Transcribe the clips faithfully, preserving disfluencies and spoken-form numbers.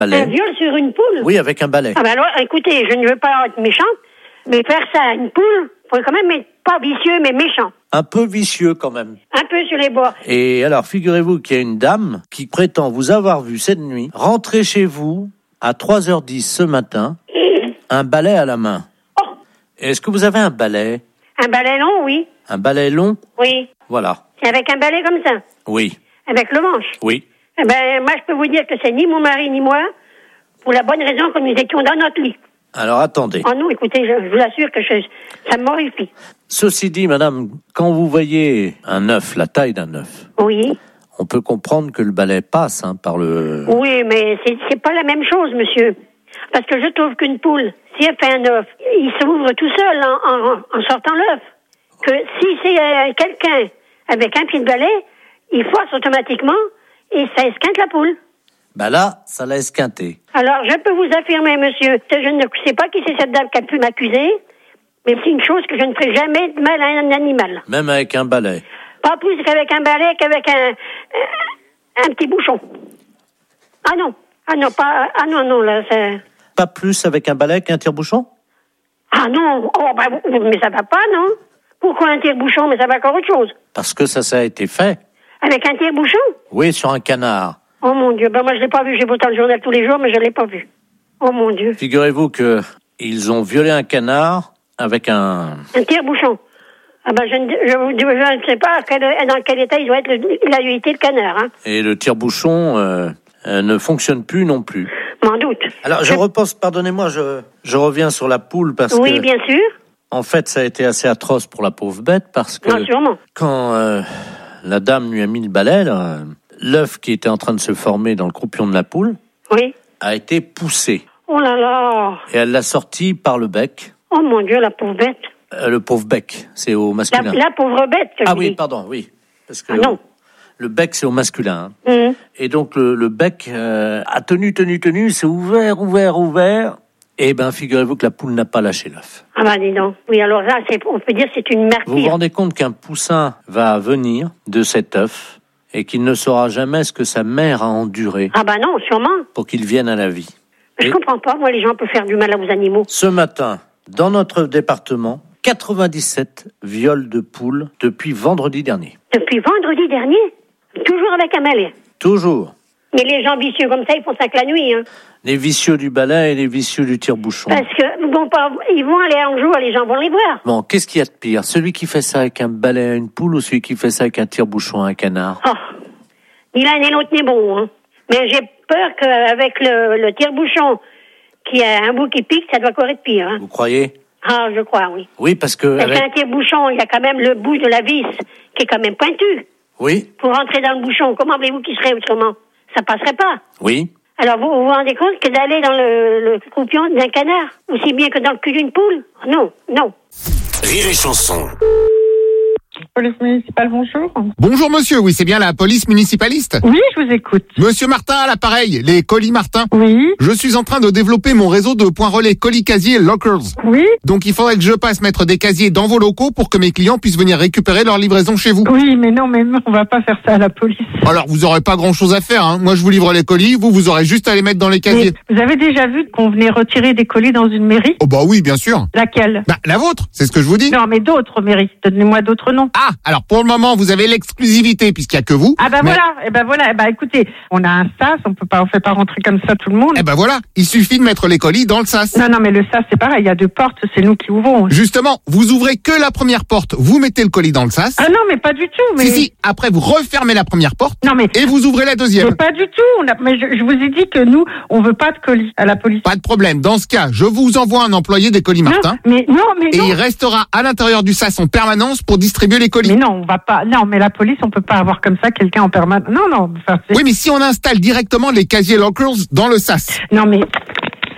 Un viol sur une poule? Oui, avec un balai. Ah ben alors, écoutez, je ne veux pas être méchante, mais faire ça à une poule, faut quand même être pas vicieux, mais méchant. Un peu vicieux quand même. Un peu sur les bords. Et alors, figurez-vous qu'il y a une dame qui prétend vous avoir vu cette nuit rentrer chez vous à trois heures dix ce matin, un balai à la main. Oh. Est-ce que vous avez un balai? Un balai long, oui. Un balai long? Oui. Voilà. C'est avec un balai comme ça? Oui. Avec le manche? Oui. Eh ben, moi, je peux vous dire que c'est ni mon mari ni moi, pour la bonne raison que nous étions dans notre lit. Alors, attendez. Oh non, écoutez, je, je vous assure que je, ça m'horrifie. Ceci dit, madame, quand vous voyez un œuf, la taille d'un œuf, oui, on peut comprendre que le balai passe hein, par le... Oui, mais c'est, c'est pas la même chose, monsieur. Parce que je trouve qu'une poule, si elle fait un œuf, il s'ouvre tout seul en, en, en sortant l'œuf. Que si c'est euh, quelqu'un avec un pied de balai, il force automatiquement et ça esquinte la poule. Ben là, ça l'a esquinté. Alors, je peux vous affirmer, monsieur, que je ne sais pas qui c'est cette dame qui a pu m'accuser, mais c'est une chose que je ne ferai jamais de mal à un animal. Même avec un balai. Pas plus qu'avec un balai, qu'avec un, un, un petit bouchon. Ah non, ah non, pas, ah non, non, là, c'est... Pas plus avec un balai qu'un tire-bouchon? Ah non, oh, bah, mais ça va pas, non? Pourquoi un tire-bouchon? Mais ça va encore autre chose. Parce que ça, ça a été fait. Avec un tire-bouchon? Oui, sur un canard. Oh mon Dieu, ben moi je l'ai pas vu, j'ai pourtant le journal tous les jours, mais je l'ai pas vu. Oh mon Dieu. Figurez-vous que ils ont violé un canard avec un... Un tire-bouchon. Ah ben je ne, je, je ne sais pas quel, dans quel état il doit être, le, il a été le canard. Hein. Et le tire-bouchon euh, euh, ne fonctionne plus non plus. M'en doute. Alors je, je... repense, pardonnez-moi, je, je reviens sur la poule parce oui, que... Oui, bien sûr. En fait, ça a été assez atroce pour la pauvre bête parce que... Non, sûrement. Quand euh, la dame lui a mis le balai, là, l'œuf qui était en train de se former dans le croupion de la poule oui. a été poussé. Oh là là. Et elle l'a sorti par le bec. Oh mon Dieu, la pauvre bête. Euh, le pauvre bec, c'est au masculin. La, la pauvre bête, que Ah je oui, dis. pardon, oui. Parce que ah non. Le bec, c'est au masculin. Hein. Mmh. Et donc, le, le bec euh, a tenu, tenu, tenu, c'est ouvert, ouvert, ouvert. Et bien, figurez-vous que la poule n'a pas lâché l'œuf. Ah ben, dis donc. Oui, alors là, c'est, on peut dire que c'est une martyre. Vous vous rendez compte qu'un poussin va venir de cet œuf et qu'il ne saura jamais ce que sa mère a enduré. Ah ben non, sûrement. Pour qu'il vienne à la vie. Mais je comprends pas, moi, les gens peuvent faire du mal aux animaux. Ce matin, dans notre département, quatre-vingt-dix-sept viols de poules depuis vendredi dernier. Depuis vendredi dernier? Toujours avec un balai? Toujours. Mais les gens vicieux comme ça, ils font ça que la nuit, hein. Les vicieux du balai et les vicieux du tire-bouchon. Parce que, bon, pas, ils vont aller en jour, les gens vont les voir. Bon, qu'est-ce qu'il y a de pire? Celui qui fait ça avec un balai à une poule ou celui qui fait ça avec un tire-bouchon à un canard? Oh. Ni l'un ni l'autre n'est bon, hein. Mais j'ai peur qu'avec le, le tire-bouchon qui a un bout qui pique, ça doit encore être pire, hein. Vous croyez? Ah, je crois, oui. Oui, parce que... Parce avec... qu'un tire-bouchon, il y a quand même le bout de la vis qui est quand même pointu. Oui. Pour rentrer dans le bouchon, comment voulez-vous qu'il serait autrement? Ça passerait pas. Oui. Alors, vous vous rendez compte que d'aller dans le, le croupion d'un canard, aussi bien que dans le cul d'une poule? Non, non. Rire et chanson. Police municipale, bonjour. Bonjour monsieur, oui c'est bien la police municipaliste? Oui, je vous écoute. Monsieur Martin à l'appareil, les colis Martin. Oui. Je suis en train de développer mon réseau de points relais colis casiers lockers. Oui. Donc il faudrait que je passe mettre des casiers dans vos locaux pour que mes clients puissent venir récupérer leur livraison chez vous. Oui, mais non, mais non, on va pas faire ça à la police. Alors vous aurez pas grand chose à faire, hein. Moi je vous livre les colis, vous vous aurez juste à les mettre dans les casiers. Mais vous avez déjà vu qu'on venait retirer des colis dans une mairie? Oh bah oui, bien sûr. Laquelle? Bah la vôtre, c'est ce que je vous dis. Non, mais d'autres mairies. Donnez-moi d'autres noms. Ah, alors pour le moment vous avez l'exclusivité puisqu'il y a que vous. Ah bah mais... voilà, et eh ben voilà, eh ben écoutez, on a un sas, on peut pas, on fait pas rentrer comme ça tout le monde. Eh ben voilà, il suffit de mettre les colis dans le sas. Non non, mais le sas c'est pareil, il y a deux portes, c'est nous qui ouvrons. Justement, vous ouvrez que la première porte, vous mettez le colis dans le sas. Ah non, mais pas du tout. Mais... Si si, après vous refermez la première porte. Non mais. Et vous ouvrez la deuxième. Mais pas du tout. On a... Mais je, je vous ai dit que nous, on veut pas de colis à la police. Pas de problème. Dans ce cas, je vous envoie un employé des colis Martin. Non, mais non, mais et non. il restera à l'intérieur du sas en permanence pour distribuer les colis. Mais non, on va pas. Non, mais la police, on peut pas avoir comme ça quelqu'un en permanence. Non, non. Enfin, oui, mais si on installe directement les casiers lockers dans le sas. Non, mais.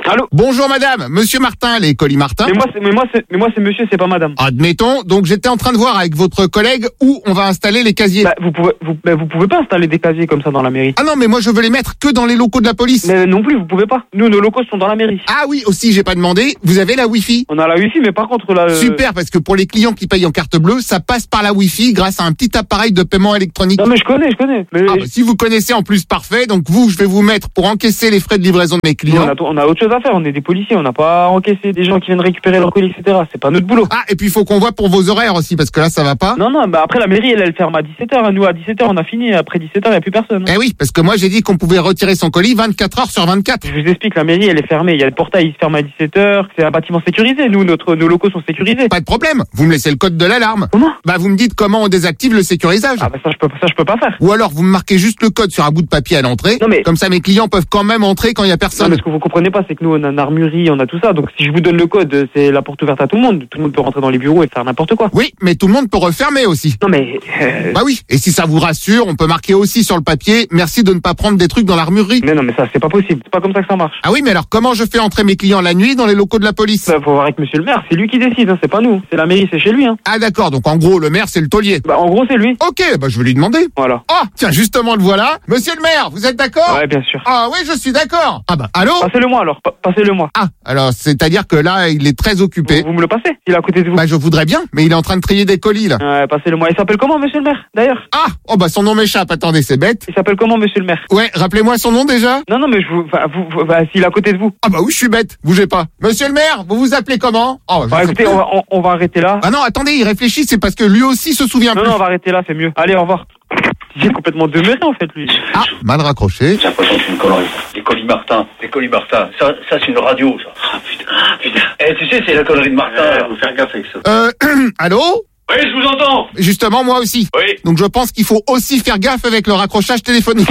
Allô? Bonjour madame, monsieur Martin, les colis Martin. Mais moi, c'est, mais moi, c'est, mais moi, c'est monsieur, c'est pas madame. Admettons, donc j'étais en train de voir avec votre collègue où on va installer les casiers. Bah, vous pouvez, vous, bah, vous pouvez pas installer des casiers comme ça dans la mairie. Ah non, mais moi je veux les mettre que dans les locaux de la police. Mais non plus, vous pouvez pas. Nous, nos locaux sont dans la mairie. Ah oui, aussi, j'ai pas demandé, vous avez la Wi-Fi? On a la Wi-Fi, mais par contre, là... Euh... Super, parce que pour les clients qui payent en carte bleue, ça passe par la Wi-Fi grâce à un petit appareil de paiement électronique. Non mais je connais, je connais. Mais... Ah bah, si vous connaissez en plus, parfait. Donc vous, je vais vous mettre pour encaisser les frais de livraison de mes clients. On a, on a autre chose à faire, on est des policiers, on n'a pas encaissé des gens qui viennent récupérer leurs colis, et cetera. C'est pas notre boulot. Ah, et puis il faut qu'on voit pour vos horaires aussi, parce que là, ça va pas. Non, non, bah après la mairie, elle, elle ferme à dix-sept heures. Nous, à dix-sept heures, on a fini. Après dix-sept heures, il n'y a plus personne. Eh oui, parce que moi, j'ai dit qu'on pouvait retirer son colis vingt-quatre heures sur vingt-quatre. Je vous explique, la mairie, elle est fermée. Il y a le portail, il se ferme à dix-sept heures. C'est un bâtiment sécurisé. Nous, notre, nos locaux sont sécurisés. Pas de problème. Vous me laissez le code de l'alarme. Comment? Bah, vous me dites comment on désactive le sécurisage. Ah bah ça, je peux, ça, je peux pas faire. Ou alors, vous me marquez juste le code sur un bout de papier à l'entrée. Non, mais... Comme ça, mes clients peuvent quand même entrer quand il y a personne. Non, mais ce que vous comprenez pas, c'est que nous, on a une armurerie, on a tout ça. Donc, si je vous donne le code, c'est la porte ouverte à tout le monde. Tout le monde peut rentrer dans les bureaux et faire n'importe quoi. Oui, mais tout le monde peut refermer aussi. Non, mais... Euh... Bah oui. Et si ça vous rassure, on peut marquer aussi sur le papier, merci de ne pas prendre des trucs dans l'armurerie. Mais non, mais ça, c'est pas possible. C'est pas comme ça que ça marche. Ah oui, mais alors comment je fais entrer mes clients la nuit dans les locaux de la police? Bah, faut voir avec monsieur le maire. C'est lui qui décide, hein. C'est pas nous. C'est la mairie, c'est chez lui, hein. Ah d'accord, donc en gros, le maire, c'est le taulier. Bah, en gros, c'est lui. Ok, bah je vais lui demander. Voilà. Oh, tiens, justement, le voilà. Monsieur le maire, vous êtes d'accord? Ouais, bien sûr. Ah oui, je suis d'accord. Ah bah, allô? Passez-le-moi, alors. Pa- Passez-le-moi. Ah, alors, c'est-à-dire que là, il est très occupé. Vous, vous me le passez? Il est à côté de vous. Bah, je voudrais bien, mais il est en train de trier des colis, là. Ouais, passez-le-moi. Il s'appelle comment, monsieur le maire, d'ailleurs? Ah, oh bah, son nom m'échappe. Attendez, c'est bête. Il s'appelle comment, monsieur le maire? Ouais, rappelez-moi son nom déjà. Non, non, mais je vous, enfin, vous, vous- bah, s'il est à côté de vous. Ah bah oui, je suis bête. Bougez pas. Monsieur le maire, vous vous appelez comment? Oh, je Bah, sais écoutez, plus. on va, on, on va arrêter là. Ah non, attendez, il réfléchit, c'est parce que lui aussi se souvient Non, plus. non, on va arrêter là, c'est mieux. Allez, au revoir. Il est complètement demeuré, en fait, lui. Ah, mal raccroché. J'ai l'impression que c'est une connerie. Les colis Martin, les colis Martin, ça, ça c'est une radio, ça. Ah putain, ah, putain. Eh, tu sais, c'est la connerie de Martin. Ouais, faut faire gaffe avec ça. Euh, allô? Oui, je vous entends. Justement, moi aussi. Oui. Donc je pense qu'il faut aussi faire gaffe avec le raccrochage téléphonique.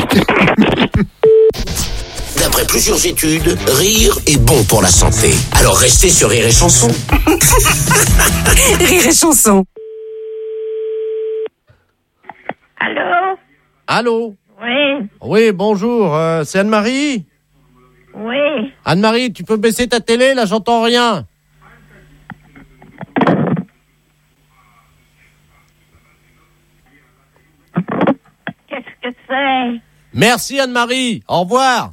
D'après plusieurs études, rire est bon pour la santé. Alors restez sur Rire et Chanson. Rire et Chanson. Allô? Allô? Oui, Oui, bonjour, euh, c'est Anne-Marie? oui. Anne-Marie, tu peux baisser ta télé, là, j'entends rien. Qu'est-ce que c'est? Merci Anne-Marie, au revoir.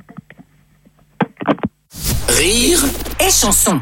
Rire Et Chanson.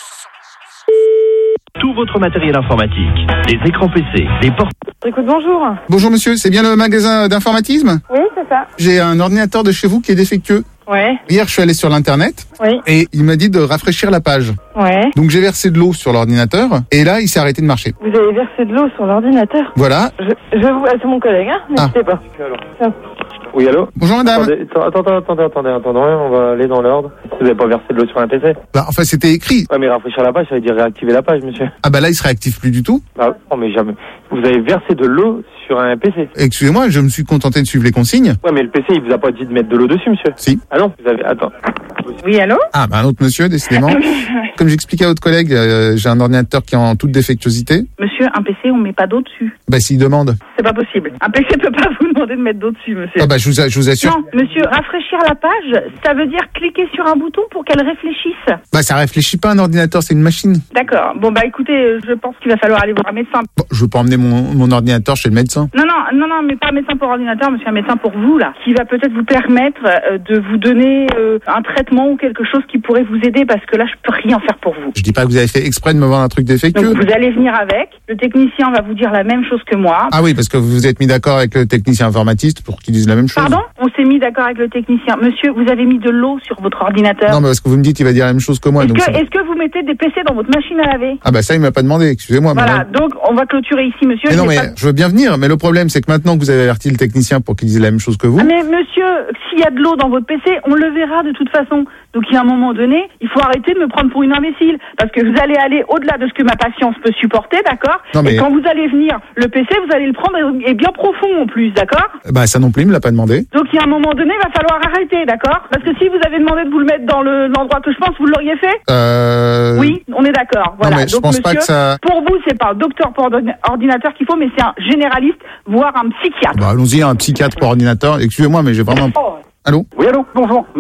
Tout votre matériel informatique, des écrans P C, des portes... Écoute, bonjour. Bonjour monsieur, c'est bien le magasin d'informatisme? Oui, c'est ça. J'ai un ordinateur de chez vous qui est défectueux. Ouais, Hier, je suis allé sur l'internet oui, et il m'a dit de rafraîchir la page. ouais. Donc j'ai versé de l'eau sur l'ordinateur et là, il s'est arrêté de marcher. Vous avez versé de l'eau sur l'ordinateur. Voilà. Je, je vais vous... ah, c'est mon collègue, hein. N'hésitez pas. Tiens. Oui, allô? Bonjour madame. Attendez, attendez, attendez, attendez, attendez, on va aller dans l'ordre. Vous n'avez pas versé de l'eau sur un P C? Bah, enfin, c'était écrit. Ouais, mais rafraîchir la page, ça veut dire réactiver la page, monsieur. Ah bah là, il se réactive plus du tout. Ah, non, mais jamais. Vous avez versé de l'eau sur un P C. Excusez-moi, je me suis contenté de suivre les consignes. Ouais, mais le P C, il vous a pas dit de mettre de l'eau dessus, monsieur. Si. Ah non, vous avez... Attends. Oui, allô? Ah bah un autre monsieur, décidément. Comme j'expliquais à votre collègue, euh, j'ai un ordinateur qui est en toute défectuosité. Monsieur, un P C, on met pas d'eau dessus. Bah s'il demande. C'est pas possible. Un P C peut pas vous demander de mettre d'eau dessus, monsieur. Ah bah je vous, a- je vous assure. Non, monsieur, rafraîchir la page, ça veut dire cliquer sur un bouton pour qu'elle réfléchisse. Bah ça réfléchit pas un ordinateur, c'est une machine. D'accord. Bon, bah écoutez, euh, je pense qu'il va falloir aller voir un médecin. Bon, je veux pas emmener mon, mon ordinateur chez le médecin. Non, non, non, non, mais pas un médecin pour ordinateur, monsieur, un médecin pour vous, là, qui va peut-être vous permettre euh, de vous donner euh, un traitement ou quelque chose qui pourrait vous aider, parce que là, je peux rien faire pour vous. Je dis pas que vous avez fait exprès de me vendre un truc défectueux. Donc, vous allez venir avec, le technicien va vous dire la même chose que moi. Ah oui, parce que vous vous êtes mis d'accord avec le technicien informatiste pour qu'il dise la même chose. Pardon? On s'est mis d'accord avec le technicien. Monsieur, vous avez mis de l'eau sur votre ordinateur. Non, mais parce que vous me dites il va dire la même chose que moi. Est-ce Donc que, c'est- est-ce que vous mettez des P C dans votre machine à laver? Ah bah ça il m'a pas demandé, excusez-moi. Voilà, madame. donc on va clôturer ici, monsieur. Mais non J'ai mais pas- je veux bien venir, mais le problème c'est que maintenant que vous avez averti le technicien pour qu'il dise la même chose que vous. Ah, mais monsieur, s'il y a de l'eau dans votre P C, on le verra de toute façon. Donc il y a un moment donné, il faut arrêter de me prendre pour une imbécile. Parce que vous allez aller au-delà de ce que ma patience peut supporter, d'accord? Non, mais- Et quand vous allez venir, le P C, vous allez le prendre et bien profond en plus, d'accord? Bah ça non plus, il me l'a pas demandé. Donc il y a un moment donné, il va falloir arrêter, d'accord? Parce que si vous avez demandé de vous le mettre dans le- l'endroit que je pense, vous l'auriez fait? Euh... Oui, on est d'accord. Voilà. mais je Donc, pense monsieur, pas que ça- pour vous, c'est pas un docteur pour ordina- ordinateur qu'il faut, mais c'est un généraliste, voire un psychiatre. Bah allons-y, un psychiatre pour ordinateur. Excusez-moi, mais j'ai vraiment. Oh. Allô? Oui, allô? Bonjour, monsieur.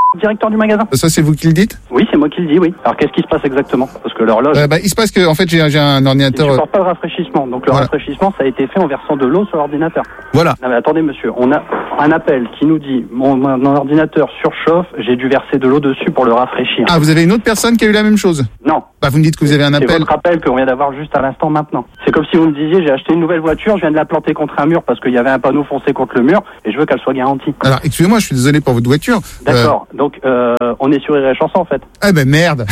directeur du magasin. Ça, c'est vous qui le dites? Oui, c'est moi qui le dis, oui. Alors, qu'est-ce qui se passe exactement? Parce que l'horloge... Euh, bah, il se passe que, en fait, j'ai, j'ai un ordinateur... Il ne supporte pas le rafraîchissement. Donc, le voilà. rafraîchissement, ça a été fait en versant de l'eau sur l'ordinateur. Voilà. Non, mais attendez, monsieur. On a un appel qui nous dit, mon, mon ordinateur surchauffe, j'ai dû verser de l'eau dessus pour le rafraîchir. Ah, vous avez une autre personne qui a eu la même chose? Non. Bah, vous me dites que vous avez un appel. C'est votre appel qu'on vient d'avoir juste à l'instant maintenant. C'est comme si vous me disiez, j'ai acheté une nouvelle voiture, je viens de la planter contre un mur parce qu'il y avait un panneau foncé contre le mur et je veux qu'elle soit garantie. Alors, excusez-moi, je suis désolé pour votre voiture. D'accord. Euh... Donc, euh, on est sur Rire et Chanson, en fait. Ah ben merde.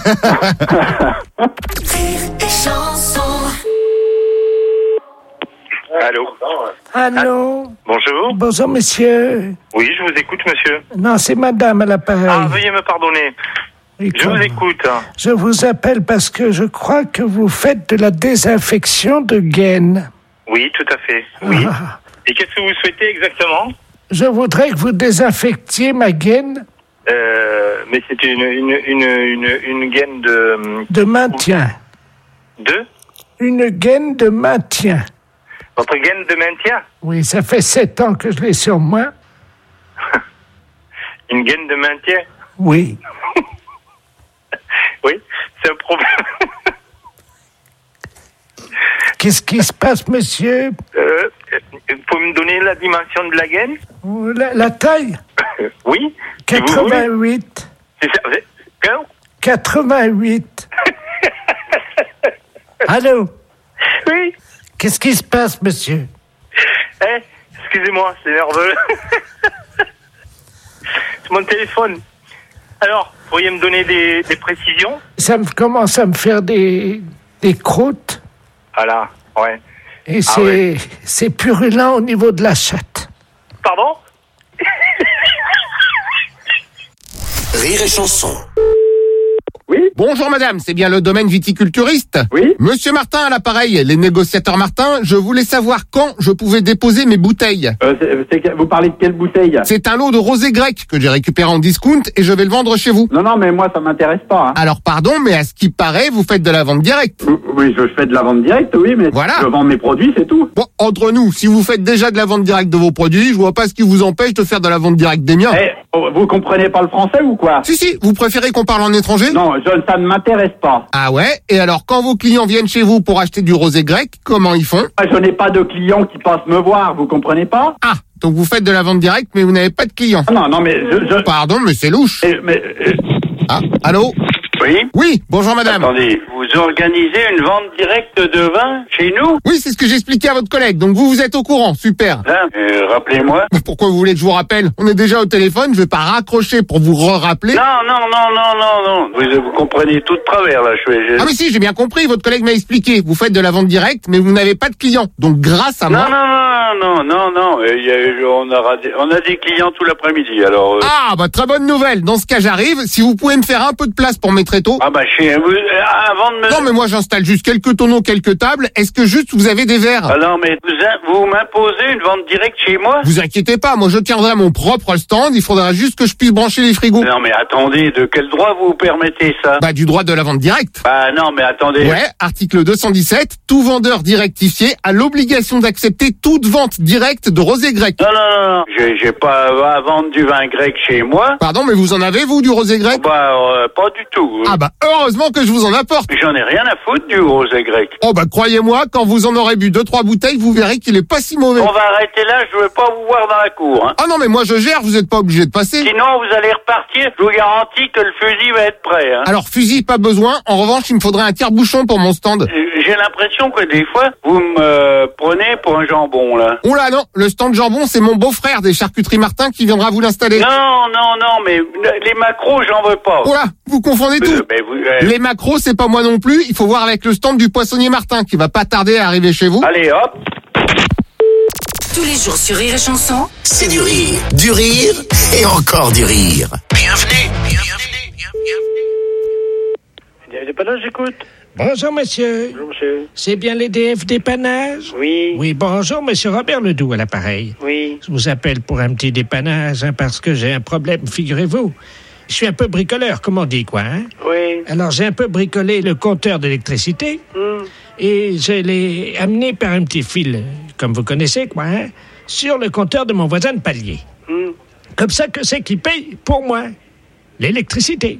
Allô. Allô. Bonjour. Bonjour, monsieur. Oui, je vous écoute, monsieur. Non, c'est madame à l'appareil. Ah, veuillez me pardonner. Et je vous écoute. Je vous appelle parce que je crois que vous faites de la désinfection de gaines. Oui, tout à fait. Oui. Ah. Et qu'est-ce que vous souhaitez exactement? Je voudrais que vous désinfectiez ma gaine. Euh, mais c'est une, une, une, une, une gaine de... De maintien. De? Une gaine de maintien. Votre gaine de maintien? Oui, ça fait sept ans que je l'ai sur moi. Une gaine de maintien? Oui. Oui, c'est un problème. Qu'est-ce qui se passe, monsieur? euh, Vous pouvez me donner la dimension de la gaine? La, la taille? Oui. quatre-vingt-huit. C'est ça. Quand? quatre-vingt-huit. Allô? Oui. Qu'est-ce qui se passe, monsieur? Eh, excusez-moi, c'est nerveux. C'est mon téléphone. Alors, pourriez me donner des, des précisions? Ça me commence à me faire des, des croûtes. Voilà, ouais. Et c'est, ah ouais. c'est purulent au niveau de la chatte. Pardon? Rire et Chanson. Oui. Bonjour madame, c'est bien le domaine viticulturiste? Oui. Monsieur Martin à l'appareil, les négociateurs Martin, je voulais savoir quand je pouvais déposer mes bouteilles. Euh, c'est, c'est, vous parlez de quelle bouteille? C'est un lot de rosé grec que j'ai récupéré en discount et je vais le vendre chez vous. Non, non, mais moi ça m'intéresse pas. Hein. Alors pardon, mais à ce qui paraît, vous faites de la vente directe. Oui, je fais de la vente directe, oui, mais voilà. Je vends mes produits, c'est tout. Bon, entre nous, si vous faites déjà de la vente directe de vos produits, je vois pas ce qui vous empêche de faire de la vente directe des miens. Eh, vous comprenez pas le français ou quoi? Si, si, vous préférez qu'on parle en étranger? Non, je, ça ne m'intéresse pas. Ah ouais? Et alors, quand vos clients viennent chez vous pour acheter du rosé grec, comment ils font? Je n'ai pas de clients qui passent me voir, vous comprenez pas? Ah, donc vous faites de la vente directe, mais vous n'avez pas de clients. Ah non, non, mais je... je... Pardon, mais c'est louche. Mais... mais euh... Ah, allô? Oui. Oui, bonjour madame. Attendez, vous organisez une vente directe de vin chez nous? Oui, c'est ce que j'ai expliqué à votre collègue, donc vous, vous êtes au courant, super. Hein, euh, rappelez-moi. Pourquoi vous voulez que je vous rappelle? On est déjà au téléphone, je vais pas raccrocher pour vous re-rappeler. Non, non, non, non, non, non, vous, vous comprenez tout de travers là, je suis... Je... Ah mais si, j'ai bien compris, votre collègue m'a expliqué, vous faites de la vente directe, mais vous n'avez pas de clients, donc grâce à non, moi... Non, non, non, non, non, euh, y a, on, aura des, on a des clients tout l'après-midi, alors... Euh... Ah, bah très bonne nouvelle, dans ce cas j'arrive, si vous pouvez me faire un peu de place pour mes tréteaux... Ah bah chez vous, euh, avant de me... Non mais moi j'installe juste quelques tonneaux, quelques tables, est-ce que juste vous avez des verres? Ah non mais vous, vous m'imposez une vente directe chez moi? Vous inquiétez pas, moi je tiendrai mon propre stand, il faudra juste que je puisse brancher les frigos. Non mais attendez, de quel droit vous permettez ça? Bah du droit de la vente directe. Bah non mais attendez... Ouais, article deux cent dix-sept, tout vendeur directifié a l'obligation d'accepter toute vente directe de rosé grec. Non, non, non, non, j'ai, j'ai pas à vendre du vin grec chez moi. Pardon, mais vous en avez vous du rosé grec? Bah euh, pas du tout. Ah bah heureusement que je vous en apporte. J'en ai rien à foutre du rosé grec. Oh bah croyez-moi, quand vous en aurez bu deux trois bouteilles, vous verrez qu'il est pas si mauvais. On va arrêter là, je veux pas vous voir dans la cour. Hein. Ah non mais moi je gère, vous êtes pas obligé de passer. Sinon vous allez repartir, je vous garantis que le fusil va être prêt. Hein. Alors fusil pas besoin, en revanche il me faudrait un tire-bouchon pour mon stand. J'ai l'impression que des fois vous me prenez pour un jambon là. Oula non, le stand jambon c'est mon beau-frère des charcuteries Martin qui viendra vous l'installer. Non non non mais les macros j'en veux pas. Oula, vous confondez tout. Mais vous, euh... Les macros c'est pas moi non plus, il faut voir avec le stand du poissonnier Martin qui va pas tarder à arriver chez vous. Allez hop. Tous les jours sur Rire et Chanson, c'est du rire, du rire et encore du rire. Bienvenue, bienvenue, bienvenue. Dépannage, j'écoute. Bonjour monsieur. Bonjour monsieur. C'est bien les D F dépannage? Oui. Oui, bonjour monsieur Robert Ledoux à l'appareil. Oui. Je vous appelle pour un petit dépannage hein, parce que j'ai un problème, figurez-vous. Je suis un peu bricoleur, comme on dit, quoi. Hein? Oui. Alors, j'ai un peu bricolé le compteur d'électricité mm. et je l'ai amené par un petit fil, comme vous connaissez, quoi, hein, sur le compteur de mon voisin de palier. Mm. Comme ça que c'est qu'il paye pour moi. l'électricité.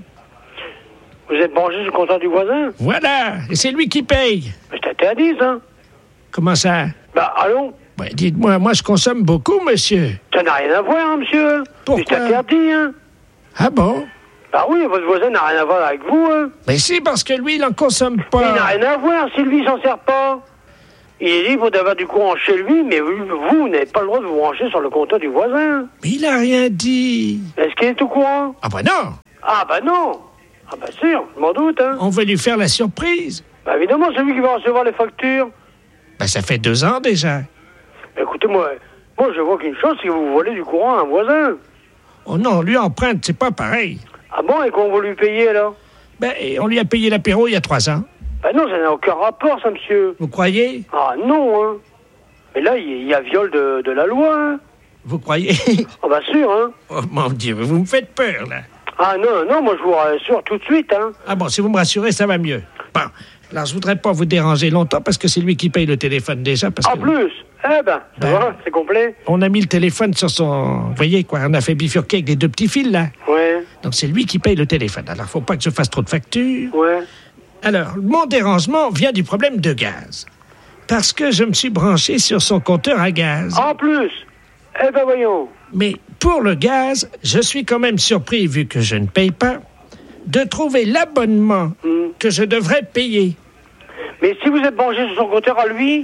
Vous êtes branché sur le compteur du voisin? Voilà, et c'est lui qui paye. Mais c'est interdit, ça. Comment ça? Bah, allons. Bah, dites-moi, moi je consomme beaucoup, monsieur. Ça n'a rien à voir, hein, monsieur. Pourquoi? C'est interdit, hein. Ah bon? Bah oui, votre voisin n'a rien à voir avec vous, hein. Mais si, parce que lui, il en consomme pas. Mais il n'a rien à voir, si lui, il s'en sert pas. Il est libre d'avoir du courant chez lui, mais vous, vous n'avez pas le droit de vous brancher sur le compteur du voisin. Mais il a rien dit. Est-ce qu'il est au courant? Ah bah non. Ah bah non. Ah bah sûr, je m'en doute, hein. On va lui faire la surprise. Bah évidemment, c'est lui qui va recevoir les factures. Bah ça fait deux ans déjà. Bah, écoutez, moi, moi je vois qu'une chose, c'est que vous volez du courant à un voisin. Oh non, lui emprunte, c'est pas pareil. Ah bon, et qu'on va lui payer alors? Ben, on lui a payé l'apéro il y a trois ans. Bah non, ça n'a aucun rapport, ça, monsieur. Vous croyez? Ah non, hein. Mais là, il y a viol de, de la loi, hein. Vous croyez? Ah bah sûr, hein. Oh mon Dieu, vous me faites peur, là. Ah non, non, moi je vous rassure tout de suite, hein. Ah bon, si vous me rassurez, ça va mieux. Bon, alors je voudrais pas vous déranger longtemps parce que c'est lui qui paye le téléphone déjà. Parce en que... plus? Eh ben, ça ben, va, c'est complet. On a mis le téléphone sur son... Vous voyez quoi, on a fait bifurquer avec les deux petits fils, là. Ouais. Donc c'est lui qui paye le téléphone. Alors faut pas que je fasse trop de factures. Ouais. Alors, mon dérangement vient du problème de gaz. Parce que je me suis branché sur son compteur à gaz. En plus? Eh ben voyons. Mais pour le gaz, je suis quand même surpris, vu que je ne paye pas, de trouver l'abonnement mmh. que je devrais payer. Mais si vous êtes branché sur son compteur à lui,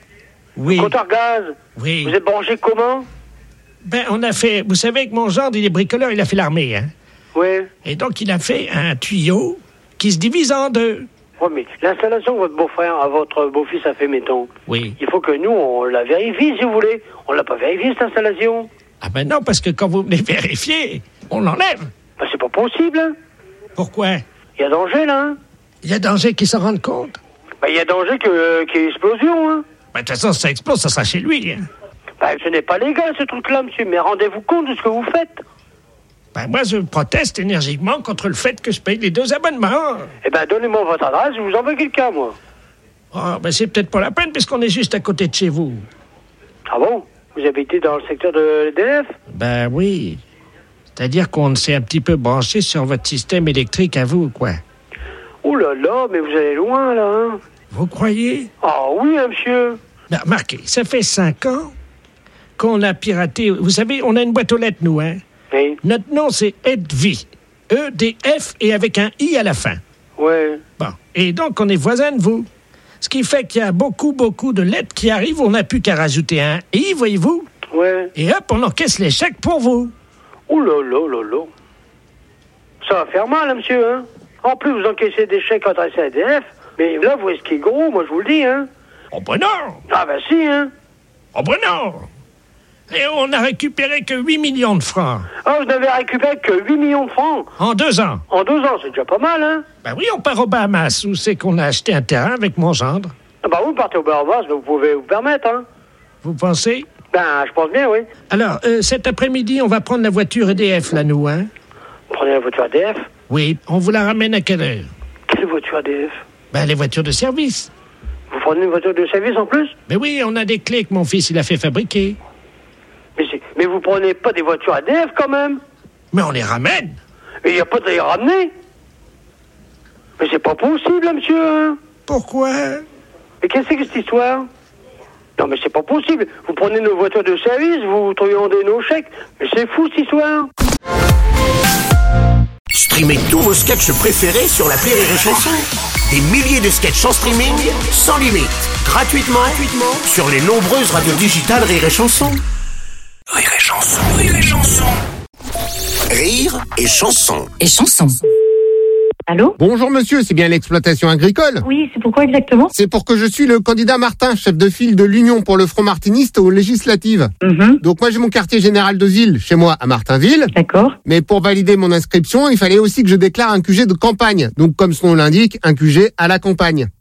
oui. le compteur gaz, oui. Vous êtes branché comment? Ben, on a fait... Vous savez que mon gendre, il est bricoleur, il a fait l'armée, hein? Oui. Et donc, il a fait un tuyau qui se divise en deux. Oui, mais l'installation que votre beau-frère, à votre beau-fils a fait, mettons. Oui. Il faut que nous, on la vérifie, si vous voulez. On l'a pas vérifié, cette installation. Ah ben non, parce que quand vous venez vérifier, on l'enlève. Ben, c'est pas possible, hein. Pourquoi? Il y a danger, là, hein. Il y a danger qu'il s'en rende compte? Ben, il y a danger que, euh, qu'il y ait explosion, hein. Ben, de toute façon, si ça explose, ça sera chez lui, hein. Ben, ce n'est pas légal, ce truc-là, monsieur, mais rendez-vous compte de ce que vous faites. Ben, moi, je proteste énergiquement contre le fait que je paye les deux abonnements. Eh ben, donnez-moi votre adresse, je vous envoie quelqu'un, moi. Ah, ben, c'est peut-être pas la peine, puisqu'on est juste à côté de chez vous. Ah bon? Vous habitez dans le secteur de l'E D F? Ben oui. C'est-à-dire qu'on s'est un petit peu branché sur votre système électrique à vous, quoi. Oh là là, mais vous allez loin, là, hein? Vous croyez? Ah oui, hein, monsieur. Ben, remarquez, ça fait cinq ans qu'on a piraté... Vous savez, on a une boîte aux lettres, nous, hein? Oui. Notre nom, c'est Edvi. E D F et avec un I à la fin. Ouais. Bon. Et donc, on est voisins de vous. Ce qui fait qu'il y a beaucoup, beaucoup de lettres qui arrivent. On n'a plus qu'à rajouter un I, voyez-vous? Ouais. Et hop, on encaisse les chèques pour vous. Oh là là là là. Ça va faire mal, hein, monsieur, hein? En plus, vous encaissez des chèques adressés à E D F. Mais là, vous risquez gros, moi, je vous le dis, hein? Oh ben non! Ah ben si, hein? Oh ben non! Et on a récupéré que huit millions de francs. Ah, vous n'avez récupéré que huit millions de francs? En deux ans. En deux ans, c'est déjà pas mal, hein? Ben oui, on part aux Bahamas, où c'est qu'on a acheté un terrain avec mon gendre. Ah bah vous partez aux Bahamas, vous pouvez vous permettre, hein? Vous pensez? Ben, je pense bien, oui. Alors, euh, cet après-midi, on va prendre la voiture E D F, là, nous, hein? Prenez la voiture E D F? Oui, on vous la ramène à quelle heure? Quelle voiture E D F? Ben, les voitures de service. Vous prenez une voiture de service en plus? Mais oui, on a des clés que mon fils, il a fait fabriquer. Mais, c'est... mais vous prenez pas des voitures E D F, quand même? Mais on les ramène. Mais il n'y a pas de les ramener? Mais c'est pas possible, là, monsieur, hein? Pourquoi? Mais qu'est-ce que c'est que cette histoire? Non, mais c'est pas possible. Vous prenez nos voitures de service, vous truandez nos chèques. Mais c'est fou, cette histoire. Streamez tous vos sketchs préférés sur l'appli Rire et Chanson. Des milliers de sketchs en streaming, sans limite, gratuitement, gratuitement sur les nombreuses radios digitales Rire et Chanson. Rire et Chanson, Rire et Chanson. Rire et Chanson. Et Chanson. Allô? Bonjour monsieur, c'est bien l'exploitation agricole? Oui, c'est pourquoi exactement? C'est pour que je suis le candidat Martin, chef de file de l'Union pour le Front Martiniste aux législatives. Mm-hmm. Donc moi j'ai mon quartier général de ville chez moi à Martinville. D'accord. Mais pour valider mon inscription, il fallait aussi que je déclare un Q G de campagne. Donc comme son nom l'indique, un Q G à la campagne.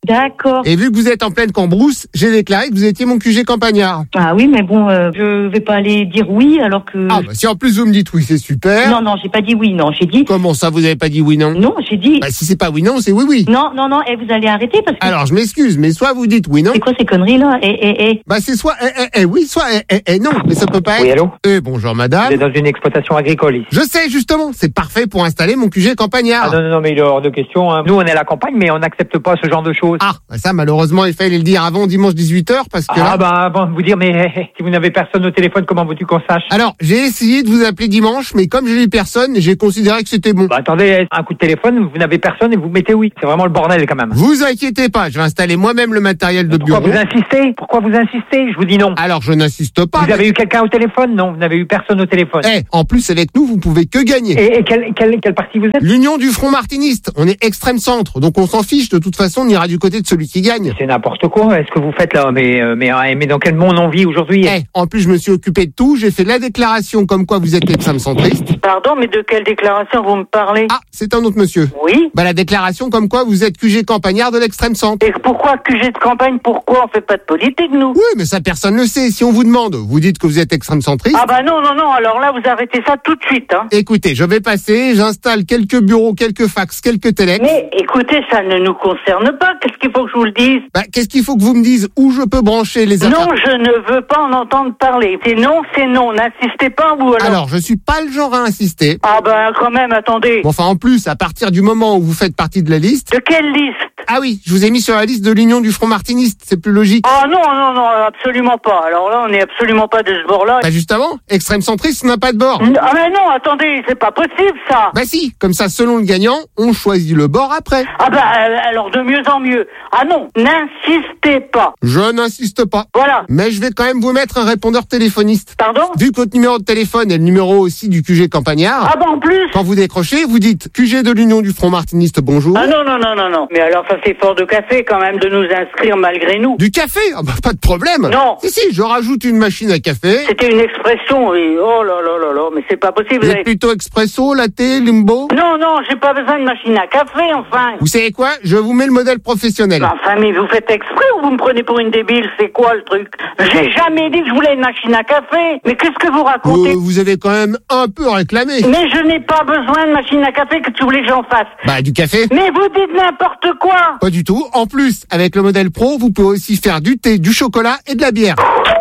D'accord. Et vu que vous êtes en pleine cambrousse, j'ai déclaré que vous étiez mon Q G campagnard. Ah oui, mais bon, euh, je vais pas aller dire oui alors que... Ah bah si en plus vous me dites oui, c'est super. Non, non, j'ai pas dit oui, non, j'ai dit... Comment ça, vous avez pas dit oui, non? Non, j'ai dit... Bah si c'est pas oui, non, c'est oui, oui. Non, non, non, et vous allez arrêter parce que... Alors je m'excuse, mais soit vous dites oui, non. C'est quoi ces conneries là? Eh, eh, eh. Bah c'est soit eh, eh, eh, oui, soit eh, eh, eh, non, mais ça peut pas être... Oui, allô? Eh, bonjour madame. Vous êtes dans une exploitation agricole ici. Je sais justement, c'est parfait pour installer mon Q G campagnard. Ah non, non, non, mais il est hors de question. Hein. Nous, on est à la campagne, mais on n'accepte pas ce genre de choses. Ah, bah ça malheureusement il fallait le dire avant dimanche dix-huit heures parce que Ah là... bah avant de vous dire, mais si vous n'avez personne au téléphone, comment veux-tu qu'on sache? Alors, j'ai essayé de vous appeler dimanche, mais comme j'ai eu personne, j'ai considéré que c'était bon. Bah attendez, un coup de téléphone, vous n'avez personne et vous mettez oui. C'est vraiment le bordel quand même. Vous inquiétez pas, je vais installer moi-même le matériel de Pourquoi bureau. vous insistez? Pourquoi vous insistez? Je vous dis non. Alors, je n'insiste pas. Vous mais... avez eu quelqu'un au téléphone? Non, vous n'avez eu personne au téléphone. Eh, en plus, avec nous, vous pouvez que gagner. Et, et quel, quel, quel parti vous êtes? L'Union du Front Martiniste. On est extrême centre, donc on s'en fiche. De toute façon, on ira du côté de celui qui gagne. C'est n'importe quoi. Est-ce que vous faites là? Mais, euh, mais, euh, mais dans quel monde on vit aujourd'hui? Eh, en plus, je me suis occupé de tout. J'ai fait la déclaration comme quoi vous êtes l'extrême centriste. Pardon, mais de quelle déclaration vous me parlez? Ah, c'est un autre monsieur. Oui. Bah, la déclaration comme quoi vous êtes Q G campagnard de l'extrême centre. Et pourquoi Q G de campagne? Pourquoi on fait pas de politique, nous? Oui, mais ça, personne ne le sait. Si on vous demande, vous dites que vous êtes extrême centriste. Ah bah non, non, non, alors là, vous arrêtez ça tout de suite, hein. Écoutez, je vais passer, j'installe quelques bureaux, quelques fax, quelques téléx. Mais écoutez, ça ne nous concerne pas. Qu'est-ce qu'il faut que je vous le dise? Bah, qu'est-ce qu'il faut que vous me disiez où je peux brancher les affaires? Non, je ne veux pas en entendre parler. C'est non, c'est non. N'insistez pas, vous alors. Alors, je suis pas le genre à insister. Ah ben, quand même, attendez. Bon, enfin, en plus, à partir du moment où vous faites partie de la liste... De quelle liste? Ah oui, je vous ai mis sur la liste de l'Union du Front Martiniste, c'est plus logique. Ah non, non, non, absolument pas. Alors là, on n'est absolument pas de ce bord-là. Bah justement, extrême centriste n'a pas de bord. Ah mais non, attendez, c'est pas possible ça. Bah si, comme ça, selon le gagnant, on choisit le bord après. Ah bah alors de mieux en mieux. Ah non, n'insistez pas. Je n'insiste pas. Voilà. Mais je vais quand même vous mettre un répondeur téléphoniste. Pardon? Vu que votre numéro de téléphone est le numéro aussi du Q G campagnard. Ah bah en plus. Quand vous décrochez, vous dites Q G de l'Union du Front Martiniste, bonjour. Ah non, non, non, non, non. Mais alors ça c'est fort de café quand même de nous inscrire malgré nous. Du café? Ah bah pas de problème. Non. Si, si, je rajoute une machine à café. C'était une expression, oui. Oh là là là là, mais c'est pas possible. Vous Vous êtes avez... plutôt expresso, latte, limbo? Non, non, j'ai pas besoin de machine à café, enfin. Vous savez quoi? Je vous mets le modèle professionnel. Enfin, mais vous faites exprès ou vous me prenez pour une débile? C'est quoi le truc? J'ai jamais dit que je voulais une machine à café. Mais qu'est-ce que vous racontez? Euh, vous avez quand même un peu réclamé. Mais je n'ai pas besoin de machine à café, que tu voulais que j'en fasse. Bah, du café? Mais vous dites n'importe quoi. Pas du tout. En plus, avec le modèle pro, vous pouvez aussi faire du thé, du chocolat et de la bière.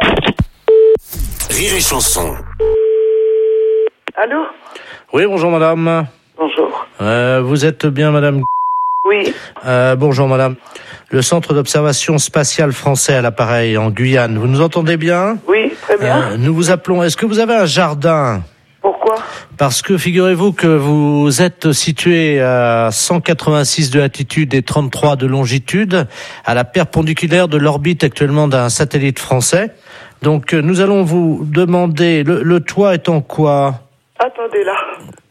Rire et chanson. Allô? Oui, bonjour madame. Bonjour. Euh, vous êtes bien madame? Oui. Euh, bonjour madame. Le centre d'observation spatiale français à l'appareil en Guyane. Vous nous entendez bien? Oui, très bien. Euh, nous vous appelons. Est-ce que vous avez un jardin? Pourquoi? Parce que figurez-vous que vous êtes situé à cent quatre-vingt-six de latitude et trente-trois de longitude, à la perpendiculaire de l'orbite actuellement d'un satellite français. Donc nous allons vous demander, le, le toit est en quoi? Attendez là.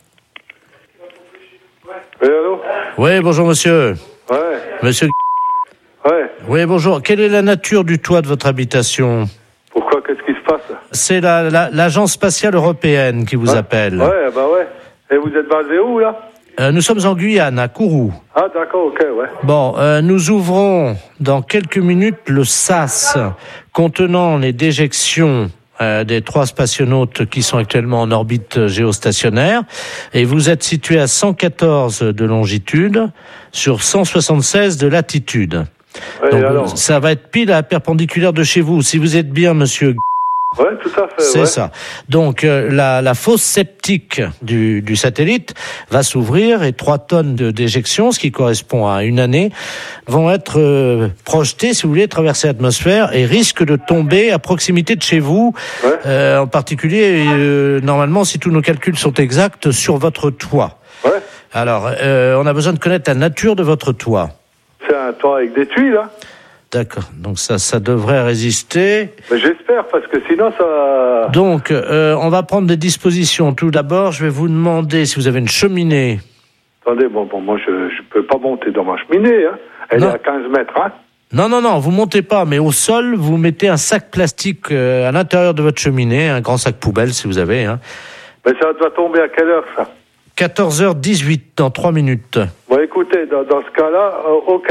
Oui, allô? Oui, bonjour monsieur. Ouais. Monsieur. Ouais. Oui, bonjour. Quelle est la nature du toit de votre habitation? Pourquoi? Qu'est-ce qui se passe? C'est la, la, l'agence spatiale européenne qui vous ouais. appelle. Ouais, bah ouais. Et vous êtes basé où, là? Euh, nous sommes en Guyane, à Kourou. Ah, d'accord, ok, ouais. Bon, euh, nous ouvrons dans quelques minutes le sas contenant les déjections euh, des trois spationautes qui sont actuellement en orbite géostationnaire. Et vous êtes situé à cent quatorze de longitude sur cent soixante-seize de latitude. Ouais, donc alors ça va être pile à la perpendiculaire de chez vous. Si vous êtes bien, monsieur... Ouais, tout à fait. C'est ouais. ça. Donc euh, la, la fosse septique du, du satellite va s'ouvrir et trois tonnes de déjection, ce qui correspond à une année, vont être euh, projetées, si vous voulez, traverser l'atmosphère et risquent de tomber à proximité de chez vous. Ouais. Euh, en particulier, euh, normalement, si tous nos calculs sont exacts, sur votre toit. Ouais. Alors, euh, on a besoin de connaître la nature de votre toit. C'est un toit avec des tuiles, hein? D'accord. Donc ça, ça devrait résister. Mais j'espère, parce que sinon ça... Donc, euh, on va prendre des dispositions. Tout d'abord, je vais vous demander si vous avez une cheminée. Attendez, bon, bon, moi je je peux pas monter dans ma cheminée, hein. Elle Non. est à quinze mètres, hein. Non, non, non, vous montez pas, mais au sol, vous mettez un sac plastique euh, à l'intérieur de votre cheminée, un grand sac poubelle si vous avez. Hein. Mais ça doit tomber à quelle heure, ça? quatorze heures dix-huit, dans trois minutes. Bon, écoutez, dans, dans ce cas-là, euh, ok.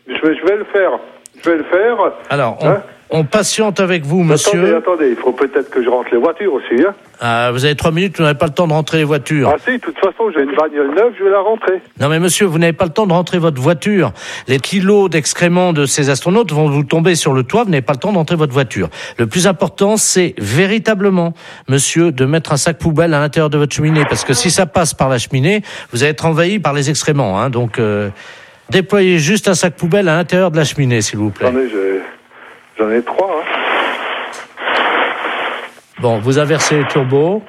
Je vais, je vais le faire. Je vais le faire. Alors, on, hein on patiente avec vous, monsieur. Attendez, attendez, il faut peut-être que je rentre les voitures aussi. Hein. Ah, vous avez trois minutes, vous n'avez pas le temps de rentrer les voitures. Ah si, de toute façon, j'ai une bagnole neuve, je vais la rentrer. Non mais monsieur, vous n'avez pas le temps de rentrer votre voiture. Les kilos d'excréments de ces astronautes vont vous tomber sur le toit, vous n'avez pas le temps de rentrer votre voiture. Le plus important, c'est véritablement, monsieur, de mettre un sac poubelle à l'intérieur de votre cheminée, parce que si ça passe par la cheminée, vous allez être envahi par les excréments. Hein, donc, euh, déployez juste un sac poubelle à l'intérieur de la cheminée, s'il vous plaît. J'en ai, j'ai... J'en ai trois. Hein. Bon, vous inversez les turbos.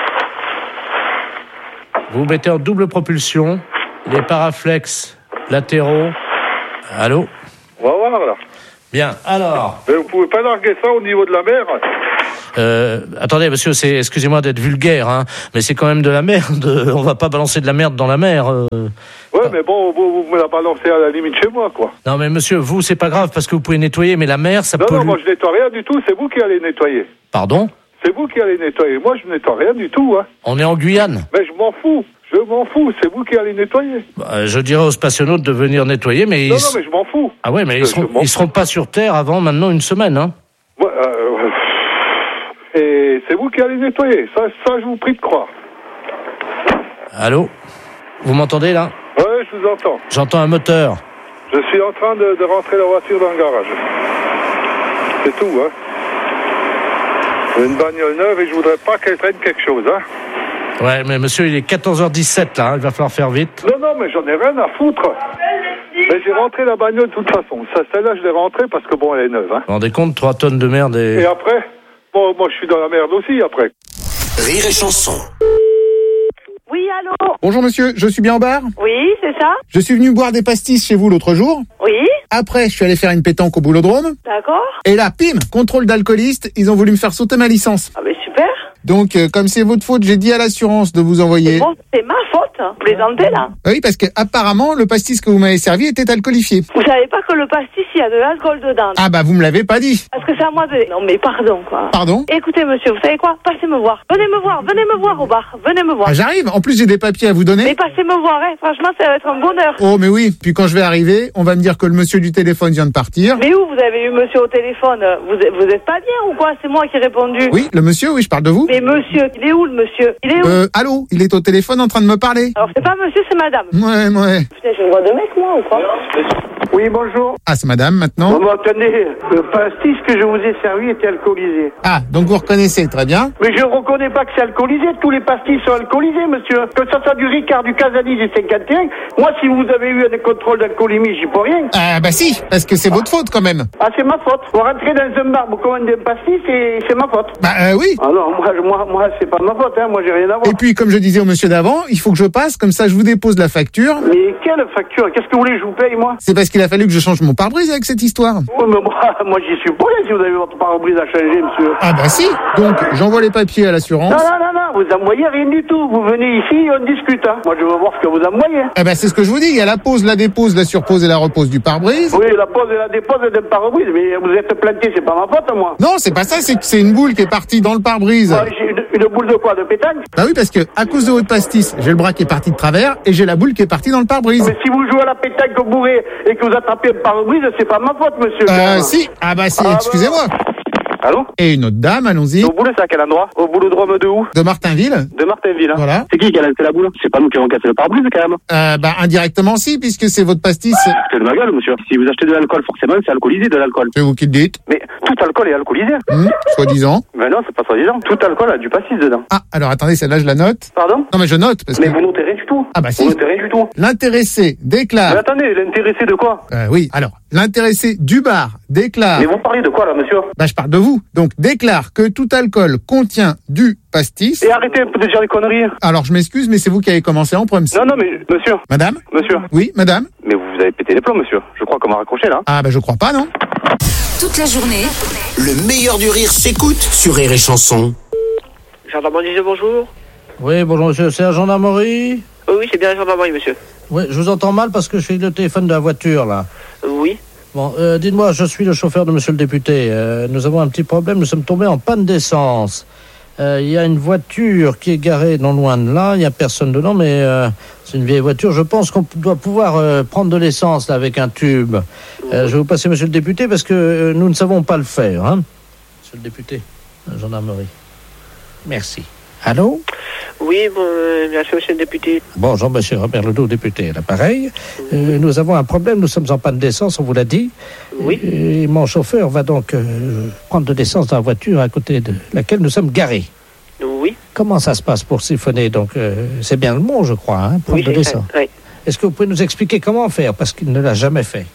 Vous mettez en double propulsion les paraflex latéraux. Allô ? On va voir, là. Bien, alors... Mais vous pouvez pas larguer ça au niveau de la mer ? Euh, attendez, monsieur, c'est, excusez-moi d'être vulgaire, hein, mais c'est quand même de la merde. On va pas balancer de la merde dans la mer. Euh... Ouais, mais bon, vous, vous me la balancez à la limite chez moi, quoi. Non, mais monsieur, vous, c'est pas grave parce que vous pouvez nettoyer, mais la mer, ça non, pollue. Non, non, moi je nettoie rien du tout, c'est vous qui allez nettoyer. Pardon ? C'est vous qui allez nettoyer. Moi, je nettoie rien du tout, hein. On est en Guyane. Mais je m'en fous. Je m'en fous. C'est vous qui allez nettoyer. Bah, je dirais aux spationautes de venir nettoyer, mais... Non, ils... non, mais je m'en fous. Ah ouais, mais je, ils seront, ils seront pas sur Terre avant maintenant une semaine, hein. Ouais, euh... Et c'est vous qui allez nettoyer. Ça, ça, je vous prie de croire. Allô ? Vous m'entendez, là ? Ouais, je vous entends. J'entends un moteur. Je suis en train de, de rentrer la voiture dans le garage. C'est tout, hein. J'ai une bagnole neuve et je voudrais pas qu'elle traîne quelque chose, hein. Ouais, mais monsieur, il est quatorze heures dix-sept, là, hein, il va falloir faire vite. Non, non, mais j'en ai rien à foutre. Mais j'ai rentré la bagnole de toute façon. Ça, celle-là, je l'ai rentrée parce que bon, elle est neuve, hein. Vous vous rendez compte, trois tonnes de merde et... Et après, bon, moi, je suis dans la merde aussi, après. Rire et chanson. Oui, allô ? Bonjour monsieur, je suis bien au bar ? Oui, c'est ça ? Je suis venu boire des pastis chez vous l'autre jour. Oui. Après, je suis allé faire une pétanque au boulodrome. D'accord. Et là, pim, contrôle d'alcooliste, ils ont voulu me faire sauter ma licence. Ah ben super. Donc, euh, comme c'est votre faute, j'ai dit à l'assurance de vous envoyer... Bon, c'est ma faute, hein. Plaisantez là. Oui, parce que apparemment, le pastis que vous m'avez servi était alcoolifié. Vous savez pas que le pastis, il y a de l'alcool dedans. Ah bah, vous me l'avez pas dit. Parce que c'est à moi de... Non mais pardon, quoi. Pardon ? Écoutez, monsieur, vous savez quoi ? Passez me voir. Venez me voir, venez me voir au bar. Venez me voir. Ah, j'arrive. En plus, j'ai des papiers à vous donner. Mais passez me voir, hein. Franchement, ça va être un bonheur. Oh, mais oui. Puis quand je vais arriver, on va me dire que le monsieur du téléphone vient de partir. Mais où vous avez eu monsieur au téléphone ? Vous êtes, vous êtes pas bien ou quoi ? C'est moi qui ai répondu. Oui, le monsieur, oui, je parle de vous. Mais monsieur, il est où le monsieur ? Il est où ? Euh, allô, il est au téléphone en train de me parler. Alors c'est pas monsieur, c'est madame. Ouais, ouais. Putain, j'ai une voix de mec, moi, ou quoi ? Oui, bonjour. Ah, c'est madame, maintenant. Bon, bon, attendez, le pastis que je vous ai servi était alcoolisé. Ah, donc vous reconnaissez, très bien. Mais je reconnais pas que c'est alcoolisé, tous les pastis sont alcoolisés, monsieur. Que ça soit du Ricard, du Casalis, du cinquante et un, moi, si vous avez eu un contrôle d'alcoolémie, j'y peux rien. Ah, bah si, parce que c'est votre faute, quand même. Ah, c'est ma faute. Vous rentrez dans un bar, vous commandez un pastis, et c'est ma faute. Bah euh, oui. Ah non, moi, moi, moi c'est pas ma faute, hein, moi, j'ai rien à voir. Et puis, comme je disais au monsieur d'avant, il faut que je passe, comme ça je vous dépose la facture. Mais quelle facture ? Qu'est-ce que vous voulez que je vous paye, moi ? C'est parce qu'il a fallu que je change mon pare-brise avec cette histoire. Oui, mais moi, moi j'y suis pour rien si vous avez votre pare-brise à changer, monsieur. Ah bah si. Donc, j'envoie les papiers à l'assurance. Non, non, non, non, vous envoyez rien du tout. Vous venez ici et on discute, hein. Moi, je veux voir ce que vous envoyez. Ah bah c'est ce que je vous dis, il y a la pose, la dépose, la surpose et la repose du pare-brise. Oui, la pose et la dépose d'un pare-brise, mais vous êtes planté, c'est pas ma faute, moi. Non, c'est pas ça, c'est que c'est une boule qui est partie dans le pare-brise. Ouais, j'ai une, une boule de quoi ? De pétanque ? Bah oui, parce que à cause de votre pastis, j'ai le bras qui est parti de travers et j'ai la boule qui est partie dans le pare-brise. Mais si vous jouez à la pétanque bourré et que vous attrapez un pare-brise, c'est pas ma faute, monsieur. Euh, si. Ah bah si, Ah, excusez-moi. Allô ? Et une autre dame, allons-y. Au boulot, c'est à quel endroit ? Au boulodrome de où ? De Martinville. De Martinville, hein. Voilà. C'est qui qui a lancé la boule ? C'est pas nous qui avons cassé le pare-brise, quand même. Euh, bah indirectement si, puisque c'est votre pastis. C'est de ma gueule, monsieur. Si vous achetez de l'alcool, forcément, c'est alcoolisé, de l'alcool. C'est vous qui le dites. Mais tout alcool est alcoolisé. Mmh, soi-disant. Mais non, c'est pas soi-disant. Tout alcool a du pastis dedans. Ah, alors attendez, celle-là je la note. Pardon ? Non mais je note parce Mais que... vous notez rien du tout. Ah bah si. Vous notez rien du tout. L'intéressé déclare... Mais attendez, l'intéressé de quoi ? Euh, oui, alors, l'intéressé du bar déclare... Mais vous parlez de quoi, là, monsieur ? Bah je parle de vous. Donc déclare que tout alcool contient du pastis... Et arrêtez un peu de dire des conneries. Alors je m'excuse, mais c'est vous qui avez commencé en premier. Non, non, mais monsieur. Madame ? Monsieur. Oui, madame ? Mais vous avez pété les plombs, monsieur. Je crois qu'on m'a raccroché, là. Ah bah je crois pas, non ? Toute la journée, Le meilleur du rire s'écoute sur Rire et Chanson. Gendarmerie, bonjour. Oui, bonjour monsieur, c'est la gendarmerie ? Oh, oui, c'est bien la gendarmerie, monsieur. Oui, je vous entends mal parce que je suis le téléphone de la voiture, là. Oui. Bon, euh, dites-moi, je suis le chauffeur de monsieur le député. Euh, nous avons un petit problème, nous sommes tombés en panne d'essence. Il euh, y a une voiture qui est garée non loin de là, il n'y a personne dedans, mais euh, C'est une vieille voiture. Je pense qu'on doit pouvoir euh, prendre de l'essence là avec un tube. Euh, je vais vous passer, monsieur le député, parce que euh, nous ne savons pas le faire. Hein, monsieur le député, la gendarmerie. Merci. Allô? Oui, bon, euh, merci, monsieur le député. Bonjour, monsieur Robert Ledoux, député. L'appareil. Euh, nous avons un problème. Nous sommes en panne d'essence, on vous l'a dit. Oui. Et, et mon chauffeur va donc euh, prendre de l'essence dans la voiture à côté de laquelle nous sommes garés. Oui. Comment ça se passe pour siphonner? Donc, euh, c'est bien le mot, je crois, hein, prendre Oui, de l'essence. Oui. Est-ce que vous pouvez nous expliquer comment faire? Parce qu'il ne l'a jamais fait.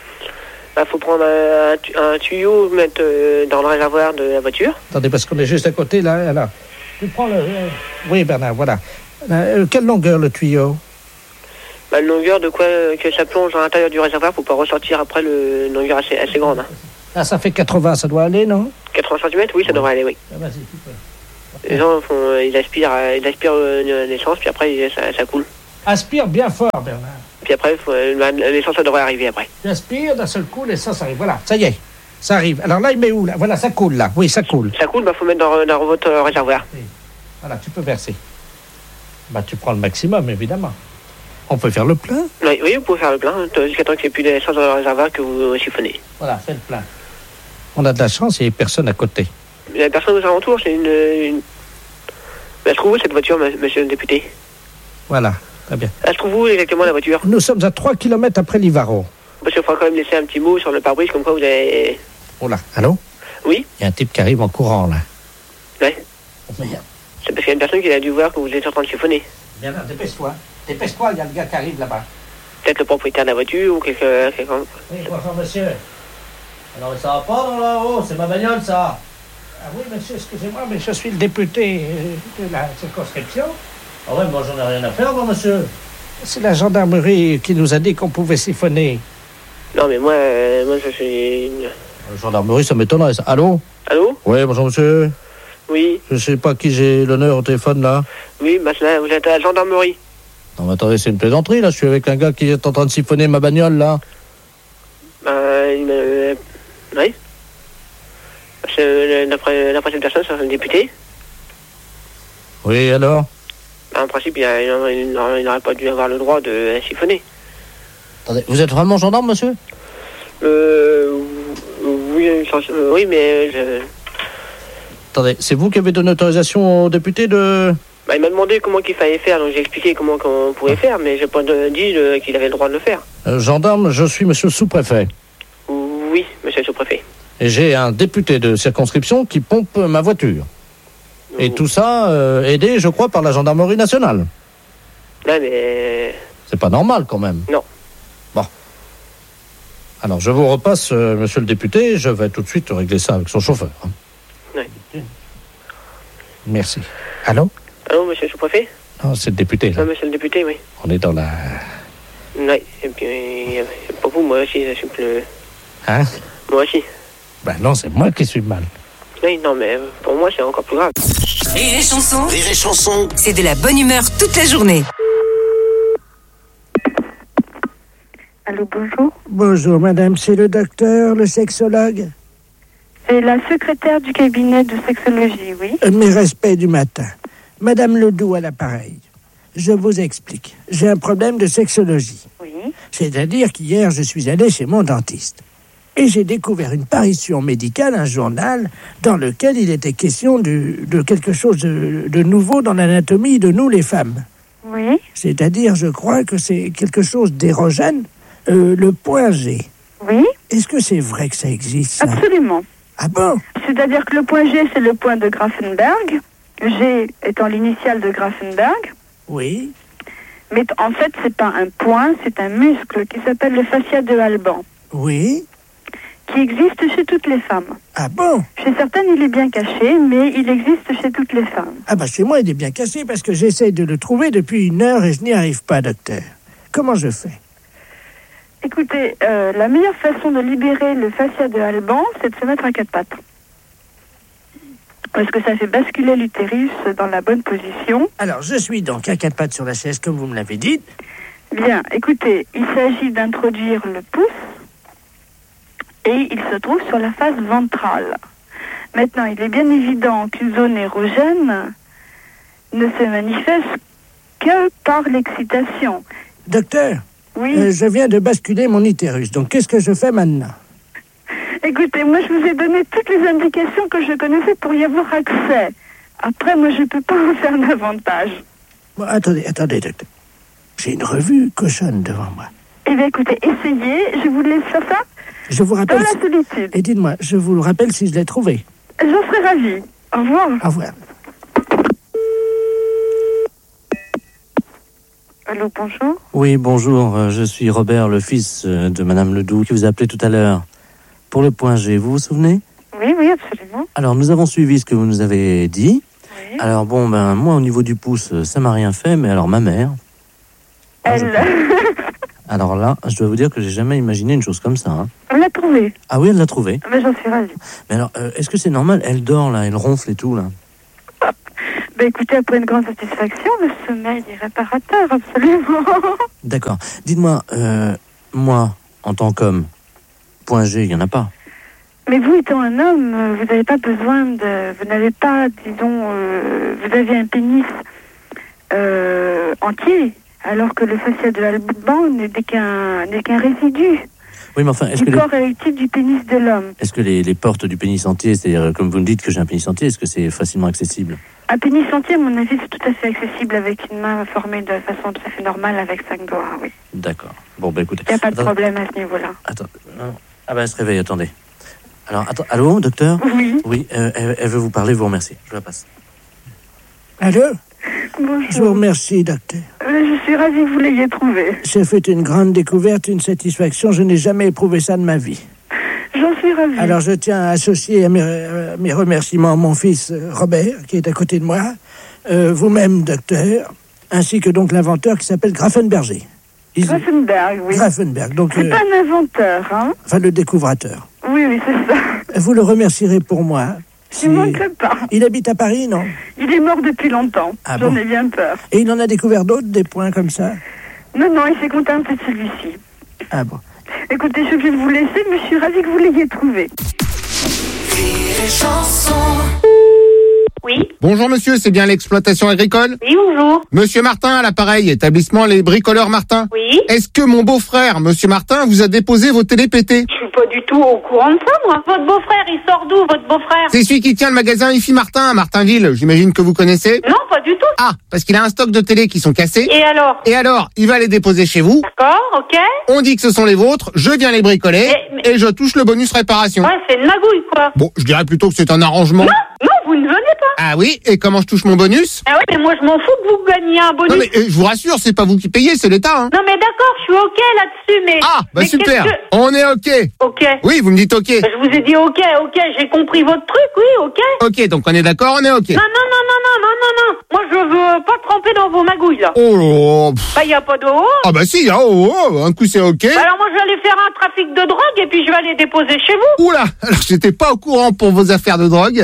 Il bah, faut prendre un, tu- un tuyau, mettre euh, dans le réservoir de la voiture. Attendez, parce qu'on est juste à côté, là. là. Tu prends le... euh, Oui, Bernard, voilà. Euh, quelle longueur, le tuyau? Bah, une longueur de quoi euh, que ça plonge à l'intérieur du réservoir pour pas ressortir après le, une longueur assez, assez grande. Hein. Ah, ça fait quatre-vingts, ça doit aller, non? quatre-vingts centimètres, oui, ça devrait aller, oui. Ah, vas-y, tu peux. Les gens font, euh, ils aspirent, euh, ils aspirent euh, l'essence, puis après il- ça, ça coule. Aspire bien fort, Bernard. Puis après, faut, euh, la- l'essence ça devrait arriver après. J'aspire, d'un seul coup, l'essence arrive. Voilà, ça y est, ça arrive. Alors là, il met où, là? Voilà, ça coule, là. Oui, ça coule. Ça coule, bah faut mettre dans, dans votre euh, réservoir. Voilà, tu peux verser. Bah, tu prends le maximum, évidemment. On peut faire le plein? Oui, oui, vous pouvez faire le plein, hein, jusqu'à temps qu'il n'y ait plus d'essence dans le réservoir que vous euh, siphonnez. Voilà, fais le plein. On a de la chance, il n'y a personne à côté. Il n'y a personne aux alentours, c'est une... une... Elle se trouve où cette voiture, m- monsieur le député? Voilà, très bien. Elle se trouve où exactement la voiture? Nous sommes à trois kilomètres après Livaro. Parce qu'il faudra quand même laisser un petit mot sur le pare-brise, comme quoi vous avez... Oh là, allô? Oui? Il y a un type qui arrive en courant, là. Ouais. C'est parce qu'il y a une personne qui a dû voir que vous êtes en train de siphonner. Bien, dépêche-toi. Dépêche-toi, il y a le gars qui arrive là-bas. Peut-être le propriétaire de la voiture ou quelqu'un... quelqu'un... Oui, bonjour, monsieur. Alors, ça va pas dans là-haut, c'est ma bagnole, ça. Ah oui, monsieur, excusez-moi, mais je suis le député euh, de la circonscription. Ah ouais, moi, j'en ai rien à faire, moi, monsieur. C'est la gendarmerie qui nous a dit qu'on pouvait siphonner. Non, mais moi, euh, moi je suis... une- La gendarmerie, ça m'étonnerait, ça. Allô? Allô? Oui, bonjour, monsieur. Oui, Je sais pas qui j'ai l'honneur au téléphone, là. oui, bah là, vous êtes à la gendarmerie. Non, mais attendez, c'est une plaisanterie, là. Je suis avec un gars qui est en train de siphonner ma bagnole, là. Bah, il me... Oui. C'est, euh, D'après d'après cette personne, c'est un député. Oui, alors? Bah, en principe, il a- il n'aurait il n'aurait- il n'aurait pas dû avoir le droit de euh, siphonner. Attendez, vous êtes vraiment gendarme, monsieur? Euh... Oui, euh, oui, mais... euh, Je... Attendez, c'est vous qui avez donné autorisation au député de... Bah, il m'a demandé comment qu'il fallait faire, donc j'ai expliqué comment on pouvait faire, mais j'ai pas de- dit euh, qu'il avait le droit de le faire. Euh, gendarme, je suis monsieur le sous-préfet. Oui, monsieur le sous-préfet. Et j'ai un député de circonscription qui pompe ma voiture. Et tout ça, euh, aidé, je crois, par la gendarmerie nationale. Là, mais... C'est pas normal, quand même. Non. Bon. Alors, je vous repasse, euh, monsieur le député, je vais tout de suite régler ça avec son chauffeur. hein. Oui. Merci. Allô? Allô, monsieur le sous-préfet? Non, c'est le député, là. Non, monsieur le député, oui. On est dans la... Oui, et puis, euh, pour vous, moi aussi, je suis plus... Hein? Moi aussi. Ben non, c'est moi qui suis mal. Oui, non, mais pour moi, c'est encore plus grave. Rire et chanson, Rire et chanson. c'est de la bonne humeur toute la journée. Allô, bonjour. Bonjour madame, c'est le docteur, le sexologue. C'est la secrétaire du cabinet de sexologie, oui. Euh, Mes respects du matin. Madame Ledoux à l'appareil. Je vous explique. J'ai un problème de sexologie. Oui. C'est-à-dire qu'hier, je suis allé chez mon dentiste. Et j'ai découvert une parution médicale, un journal, dans lequel il était question de, de quelque chose de, de nouveau dans l'anatomie de nous, les femmes. Oui. C'est-à-dire, je crois que c'est quelque chose d'érogène, euh, le point G. Oui. Est-ce que c'est vrai que ça existe, ça? Absolument. Ah bon? C'est-à-dire que le point G, c'est le point de Grafenberg. G étant l'initiale de Grafenberg. Oui. Mais t- en fait, c'est pas un point, c'est un muscle qui s'appelle le fascia de Alban, Oui. qui existe chez toutes les femmes. Ah bon? Chez certaines, il est bien caché, mais il existe chez toutes les femmes. Ah bah chez moi, il est bien caché parce que j'essaie de le trouver depuis une heure et je n'y arrive pas, docteur. Comment je fais? Écoutez, euh, la meilleure façon de libérer le fascia de Alban, c'est de se mettre à quatre pattes. Parce que ça fait basculer l'utérus dans la bonne position. Alors, je suis donc à quatre pattes sur la chaise, comme vous me l'avez dit. Bien, écoutez, il s'agit d'introduire le pouce et il se trouve sur la face ventrale. Maintenant, il est bien évident qu'une zone érogène ne se manifeste que par l'excitation. Docteur, Oui. euh, je viens de basculer mon utérus, donc qu'est-ce que je fais maintenant? Écoutez, moi je vous ai donné toutes les indications que je connaissais pour y avoir accès. Après, moi je peux pas en faire davantage. Bon, attendez, attendez, docteur. J'ai une revue cochonne devant moi. Eh bien écoutez, essayez, je vous laisse faire ça Je vous rappelle... dans la si- solitude. Et dites-moi, je vous le rappelle si je l'ai trouvé. J'en serais ravie. Au revoir. Au revoir. Allô, bonjour. Oui, bonjour, euh, je suis Robert, le fils euh, de Madame Ledoux, qui vous a appelé tout à l'heure pour le point G, vous vous souvenez? Oui, oui, absolument. Alors, nous avons suivi ce que vous nous avez dit. Oui. Alors, bon, ben, moi, au niveau du pouce, euh, ça m'a rien fait, mais alors, ma mère... Elle... Alors là, je dois vous dire que j'ai jamais imaginé une chose comme ça. Hein. On l'a trouvée. Ah oui, elle l'a trouvé. Mais j'en suis ravie. Mais alors, euh, est-ce que c'est normal? Elle dort, là, elle ronfle et tout, là. Ben écoutez, après une grande satisfaction, le sommeil est réparateur, absolument. D'accord. Dites-moi, euh, moi, en tant qu'homme, point G, il n'y en a pas. Mais vous étant un homme, euh, vous n'avez pas besoin de... Vous n'avez pas, disons, euh, vous avez un pénis euh, entier, alors que le fascia de l'alban n'est qu'un n'est qu'un résidu Oui, mais enfin, est-ce du que, les, corps érectile du pénis de l'homme. est-ce que les, les portes du pénis entier, c'est-à-dire, comme vous me dites que j'ai un pénis entier, est-ce que c'est facilement accessible? Un pénis entier, à mon avis, c'est tout à fait accessible avec une main formée de façon tout à fait normale avec cinq doigts, oui. D'accord. Bon, bah écoutez. Il n'y a pas de Attends- problème à ce niveau-là. Attends, non. Ah ben, elle se réveille, attendez. Alors, attends, allô, docteur? Oui. Oui, euh, elle, elle veut vous parler, vous remercie. Je la passe. Allô? Bonjour. Je vous remercie, docteur. Euh, Je suis ravie que vous l'ayez trouvé. J'ai fait une grande découverte, une satisfaction. Je n'ai jamais éprouvé ça de ma vie. J'en suis ravie. Alors, je tiens à associer à mes, euh, mes remerciements mon fils euh, Robert, qui est à côté de moi, euh, vous-même, docteur, ainsi que donc l'inventeur qui s'appelle Grafenberger. Ils- Grafenberg, oui. Grafenberg, donc, C'est euh, pas un inventeur, hein. enfin, le découvrateur. Oui, oui, c'est ça. Vous le remercierez pour moi. Je ne manquerai pas. Il habite à Paris, non? Il est mort depuis longtemps. Ah J'en bon ai bien peur. Et il en a découvert d'autres, des points comme ça? Non, non, il s'est contenté de celui-ci. Ah bon. Écoutez, je suis obligée de vous laisser, mais je suis ravie que vous l'ayez trouvé. Oui. Bonjour monsieur, c'est bien l'exploitation agricole? Oui, bonjour. Monsieur Martin à l'appareil, établissement Les Bricoleurs Martin. Oui. Est-ce que mon beau-frère, monsieur Martin, vous a déposé vos télés pétées? Je suis pas du tout au courant de ça, moi. Votre beau-frère, il sort d'où, votre beau-frère? C'est celui qui tient le magasin I F I Martin à Martinville, j'imagine que vous connaissez. Non, pas du tout. Ah, parce qu'il a un stock de télé qui sont cassés. Et alors? Et alors, il va les déposer chez vous. D'accord, ok. On dit que ce sont les vôtres, je viens les bricoler Mais- mais- et je touche le bonus réparation. Ouais, c'est une magouille, quoi. Bon, je dirais plutôt que c'est un arrangement. Non, non, vous ne venez pas. Ah oui, et comment je touche mon bonus? Ah ouais, mais moi, je m'en fous que vous gagniez un bonus. Non mais euh, je vous rassure, c'est pas vous qui payez, c'est l'État. Hein. Non, mais d'accord, je suis ok là-dessus, mais... Ah, bah mais super, qu'est-ce que- on est ok. Ok. Oui, vous me dites ok. Je vous ai dit ok, ok, j'ai compris votre truc, oui, ok. Ok, donc on est d'accord, on est ok. Non, non, non, non, non, non, non, non. Moi, je veux pas tremper dans vos magouilles, là. Oh là, pff. Bah, y a pas de haut. Ah bah si, ah, oh, oh, un coup c'est ok. Bah alors moi, je vais aller faire un trafic de drogue et puis je vais aller déposer chez vous. Oula, alors j'étais pas au courant pour vos affaires de drogue.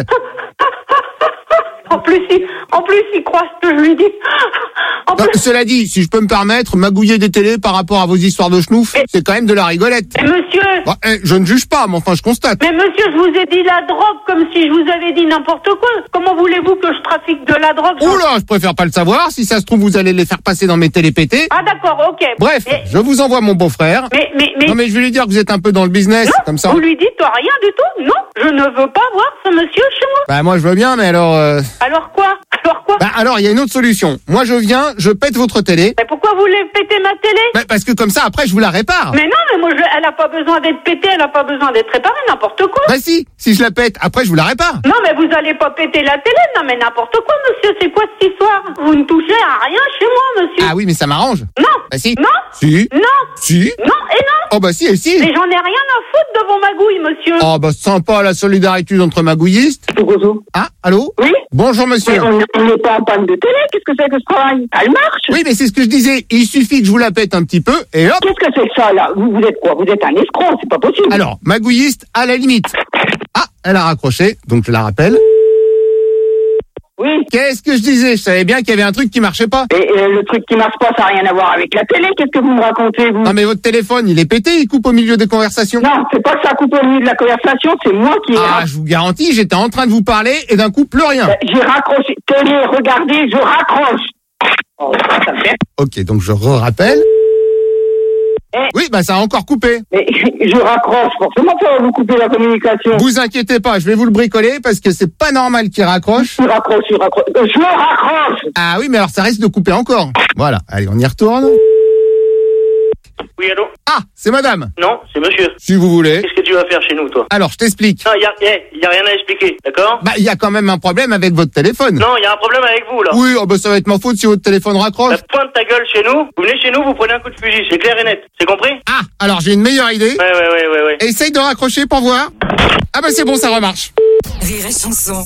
En plus, il, en plus, il croit ce que je lui dis. En Non, plus, cela dit, si je peux me permettre, magouiller des télés par rapport à vos histoires de schnouf, c'est quand même de la rigolette. mais monsieur, Bon, eh, je ne juge pas, mais enfin je constate. mais monsieur, je vous ai dit la drogue comme si je vous avais dit n'importe quoi. Comment voulez-vous que je trafique de la drogue? Oula, je préfère pas le savoir. Si ça se trouve, vous allez les faire passer dans mes télés pétées. Ah d'accord, ok. Bref, Mais, je vous envoie mon beau-frère. mais, mais, mais, Non mais je vais lui dire que vous êtes un peu dans le business, non, comme ça. vous lui dites rien du tout. Non, je ne veux pas voir ce monsieur chez moi. Bah moi je veux bien, mais alors... euh, Alors quoi? Alors quoi? Bah alors il y a une autre solution. Moi je viens, je pète votre télé. Mais pourquoi vous voulez péter ma télé? Bah, parce que comme ça après je vous la répare. Mais non, mais moi, je, elle a pas besoin d'être pétée, elle a pas besoin d'être réparée, n'importe quoi. Bah si, si je la pète, après je vous la répare. Non, mais vous allez pas péter la télé, non, mais n'importe quoi, monsieur, c'est quoi cette histoire? Vous ne touchez à rien chez moi, monsieur. Ah oui, mais ça m'arrange. Non. Bah si. Non. Si. Non. Si. Non et non. Oh bah si et si. Mais j'en ai rien à foutre de vos magouilles, monsieur. Oh bah sympa la solidarité entre magouillistes. Ah, allô? Oui. Bonjour monsieur. Mais on n'est pas en panne de télé, qu'est-ce que c'est que ce travail? Elle marche. Oui, mais c'est ce que je disais. Il suffit que je vous la pète un petit peu et hop. Qu'est-ce que c'est que ça, là? Vous, vous êtes quoi? Vous êtes un escroc, c'est pas possible. Alors, magouilliste à la limite. Ah, elle a raccroché, donc je la rappelle. Oui. Qu'est-ce que je disais? Je savais bien qu'il y avait un truc qui marchait pas. Et, et le truc qui marche pas, ça n'a rien à voir avec la télé. Qu'est-ce que vous me racontez, vous? Non mais votre téléphone, il est pété, il coupe au milieu des conversations. Non, c'est pas que ça coupe au milieu de la conversation, c'est moi qui ai... Ah, je vous garantis, j'étais en train de vous parler et d'un coup, plus rien. J'ai raccroché. Télé, regardez, je raccroche. Oh, ça fait. Ok, donc je re-rappelle. Eh. Oui, bah ça a encore coupé. Mais je raccroche, forcément ça va vous couper la communication. Vous inquiétez pas, je vais vous le bricoler parce que c'est pas normal qu'il raccroche. Je raccroche, je raccroche. Je raccroche. Ah oui, mais alors ça risque de couper encore. Voilà, allez, on y retourne. Oui, allô? Ah, c'est madame. Non, c'est monsieur. Si vous voulez. Qu'est-ce que tu vas faire chez nous, toi? Alors, je t'explique. Non, il y a, eh, y a rien à expliquer, d'accord? Bah, il y a quand même un problème avec votre téléphone. Non, il y a un problème avec vous, là. Oui, oh bah ça va être ma faute si votre téléphone raccroche. La pointe ta gueule chez nous, vous venez chez nous, vous prenez un coup de fusil, c'est clair et net. C'est compris? Ah, alors j'ai une meilleure idée. Ouais, ouais, ouais, ouais, ouais. Essaye de raccrocher pour voir. Ah bah c'est bon, ça remarche. Rire et chanson.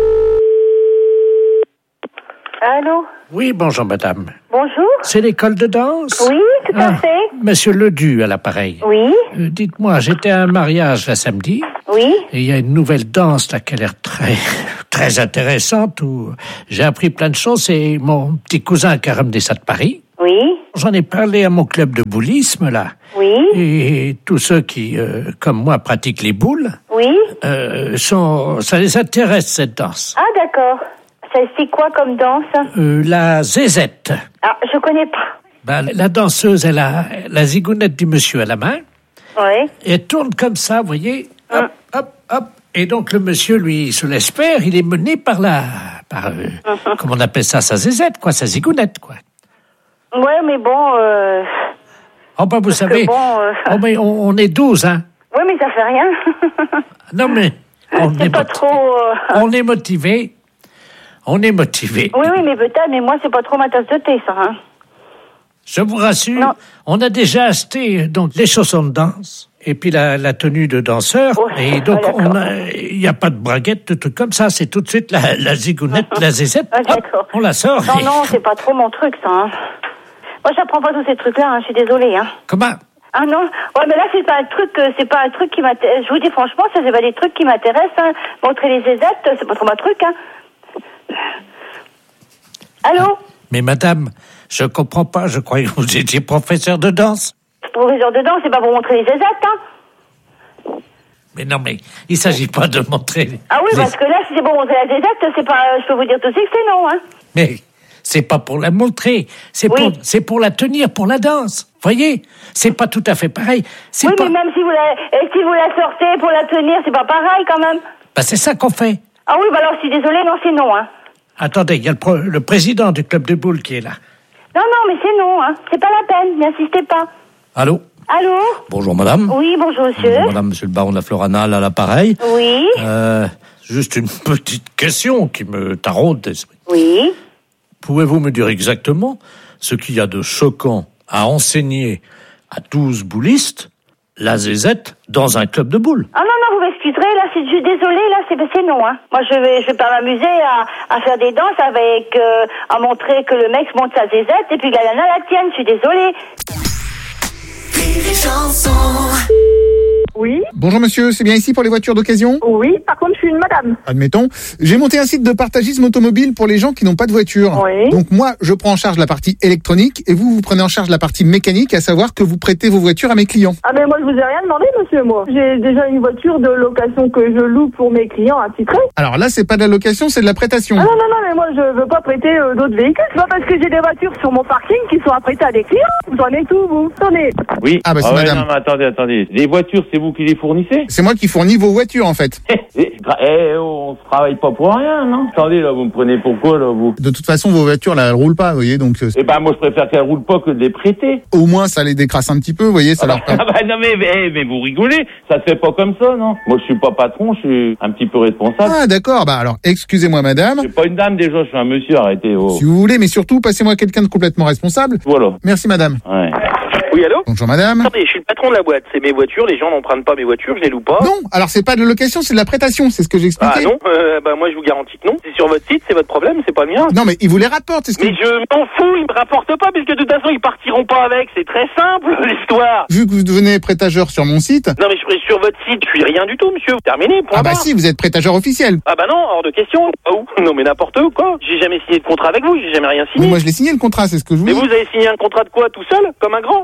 Allô? Oui, bonjour madame. Bonjour. C'est l'école de danse? Oui, tout à Ah, fait. Monsieur Ledu à l'appareil. Oui. Euh, dites-moi, j'étais à un mariage là samedi. Oui. Et il y a une nouvelle danse là qui a l'air très, très intéressante où j'ai appris plein de choses. C'est mon petit cousin qui a ramené ça de Paris. Oui. J'en ai parlé à mon club de boulisme là. Oui. Et tous ceux qui, euh, comme moi, pratiquent les boules, Oui. euh, sont, ça les intéresse cette danse. Ah, d'accord. Ça, c'est quoi comme danse? Euh, la zézette. Ah, je connais pas. Ben, la danseuse, elle a la zigounette du monsieur à la main. Oui. Et elle tourne comme ça, vous voyez. Hop, hop, hop. Et donc le monsieur, lui, se laisse faire. Il est mené par la... par, euh, Uh-huh. comment on appelle ça? Sa zézette, quoi. Sa zigounette, quoi. Ouais, mais bon... Euh... Oh, ben, vous Parce savez... que bon, euh, oh, mais on, on est douze, hein. Oui, mais ça fait rien. Non, mais... On c'est est pas moti- trop... euh, On est motivé. On est motivé. Oui, oui, mais peut-être, mais moi, c'est pas trop ma tasse de thé, ça, hein. Je vous rassure, on a déjà acheté donc les chaussons de danse et puis la, la tenue de danseur. Et donc, ah, on a- il n'y a pas de braguette, de trucs comme ça. C'est tout de suite la, la zigounette, la zézette. Ah, Hop, d'accord. on la sort. Non, et- non, c'est pas trop mon truc, ça, hein. Moi, j'apprends pas tous ces trucs-là, hein. Je suis désolée, hein. Comment? Ah non, ouais, mais là c'est pas un truc, euh, c'est pas un truc qui m'intéresse. Je vous dis franchement, ça c'est pas des trucs qui m'intéressent. Hein. Montrer les zézettes, c'est pas trop ma truc. Hein. Allô, Mais madame, je comprends pas. Je croyais que vous étiez professeur de danse. professeur de danse, c'est pas pour montrer les zézettes, hein. Mais non, mais il s'agit pas de montrer. Ah oui, les- parce que là, si c'est pour montrer la zézette, c'est pas. Je peux vous dire tout de suite que c'est non, hein. Mais c'est pas pour la montrer. C'est Oui. pour, c'est pour la tenir, pour la danse. Voyez, c'est pas tout à fait pareil. C'est Oui, pas. mais même si vous la, et si vous la sortez pour la tenir, c'est pas pareil quand même. Bah, c'est ça qu'on fait. Ah oui, bah alors je suis désolée, non, c'est non, hein. Attendez, il y a le, pro- le président du club de boules qui est là. Non, non, mais c'est non, hein. C'est pas la peine, n'insistez pas. Allô? Allô? Bonjour madame. Oui, bonjour monsieur. Bonjour, madame, monsieur le baron de la Floranale à l'appareil. Oui. Euh, juste une petite question qui me taraude l'esprit. Oui. Pouvez-vous me dire exactement ce qu'il y a de choquant à enseigner à douze boulistes la zézette dans un club de boules? Ah non, non, vous m'excuserez, là, c'est, je suis désolée, là, c'est, c'est non, hein. Moi, je vais, je vais pas m'amuser à, à faire des danses avec, euh, à montrer que le mec monte sa zézette et puis que la nana la tienne, je suis désolée. Oui. Bonjour monsieur, c'est bien ici pour les voitures d'occasion? Oui, par contre, je suis une madame. Admettons. J'ai monté un site de partagisme automobile pour les gens qui n'ont pas de voiture. Oui. Donc moi, je prends en charge la partie électronique et vous, vous prenez en charge la partie mécanique, à savoir que vous prêtez vos voitures à mes clients. Ah, mais moi, je vous ai rien demandé, monsieur, moi. J'ai déjà une voiture de location que je loue pour mes clients attitrés. Alors là, c'est pas de la location, c'est de la prêtation. Ah non, non, non, mais moi, je veux pas prêter euh, d'autres véhicules. C'est pas parce que j'ai des voitures sur mon parking qui sont apprêtées à des clients. Vous en êtes où, vous? Attendez. Oui. Ah bah c'est ouais, madame. non, mais attendez, attendez. Les voitures, c'est vous qui les fournissez? C'est moi qui fournis vos voitures, en fait. Eh, eh, on travaille pas pour rien, non? Attendez, là, vous me prenez pour quoi, là, vous? De toute façon, vos voitures, là, elles roulent pas, vous voyez, donc... euh, Eh ben, moi, je préfère qu'elles roulent pas que de les prêter. Au moins, ça les décrasse un petit peu, vous voyez, ça leur... Ah bah, non, mais, mais, mais vous rigolez. Ça se fait pas comme ça, non? Moi, je suis pas patron, je suis un petit peu responsable. Ah, d'accord, bah alors, excusez-moi, madame. Je suis pas une dame, déjà, je suis un monsieur, arrêtez, oh. Si vous voulez, mais surtout, passez-moi quelqu'un de complètement responsable. Voilà. Merci, madame. Ouais. Oui, allô? Bonjour, madame. Attendez, je suis le patron de la boîte. C'est mes voitures, les gens n'empruntent pas mes voitures, je les loue pas. Non, alors c'est pas de la location, c'est de la prêtation, c'est ce que Ah j'expliquais. non, euh, bah moi je vous garantis que non. C'est sur votre site, c'est votre problème, c'est pas le mien. Non, mais ils vous les rapportent, c'est ce que... Mais je m'en fous, ils me rapportent pas, puisque de toute façon ils partiront pas avec. C'est très simple, l'histoire. Vu que vous devenez prêtageur sur mon site... Non mais je suis sur votre site, je suis rien du tout, monsieur. Terminé, point Ah bah barre. si, vous êtes prêtageur officiel. Ah bah non, hors de question. Ah où? Non mais n'importe où, quoi. J'ai jamais signé de contrat avec vous, j'ai jamais rien Mais signé. moi, je l'ai signé, le contrat, c'est ce que je vous Mais dis. vous avez signé un contrat de quoi, tout seul? Comme un grand?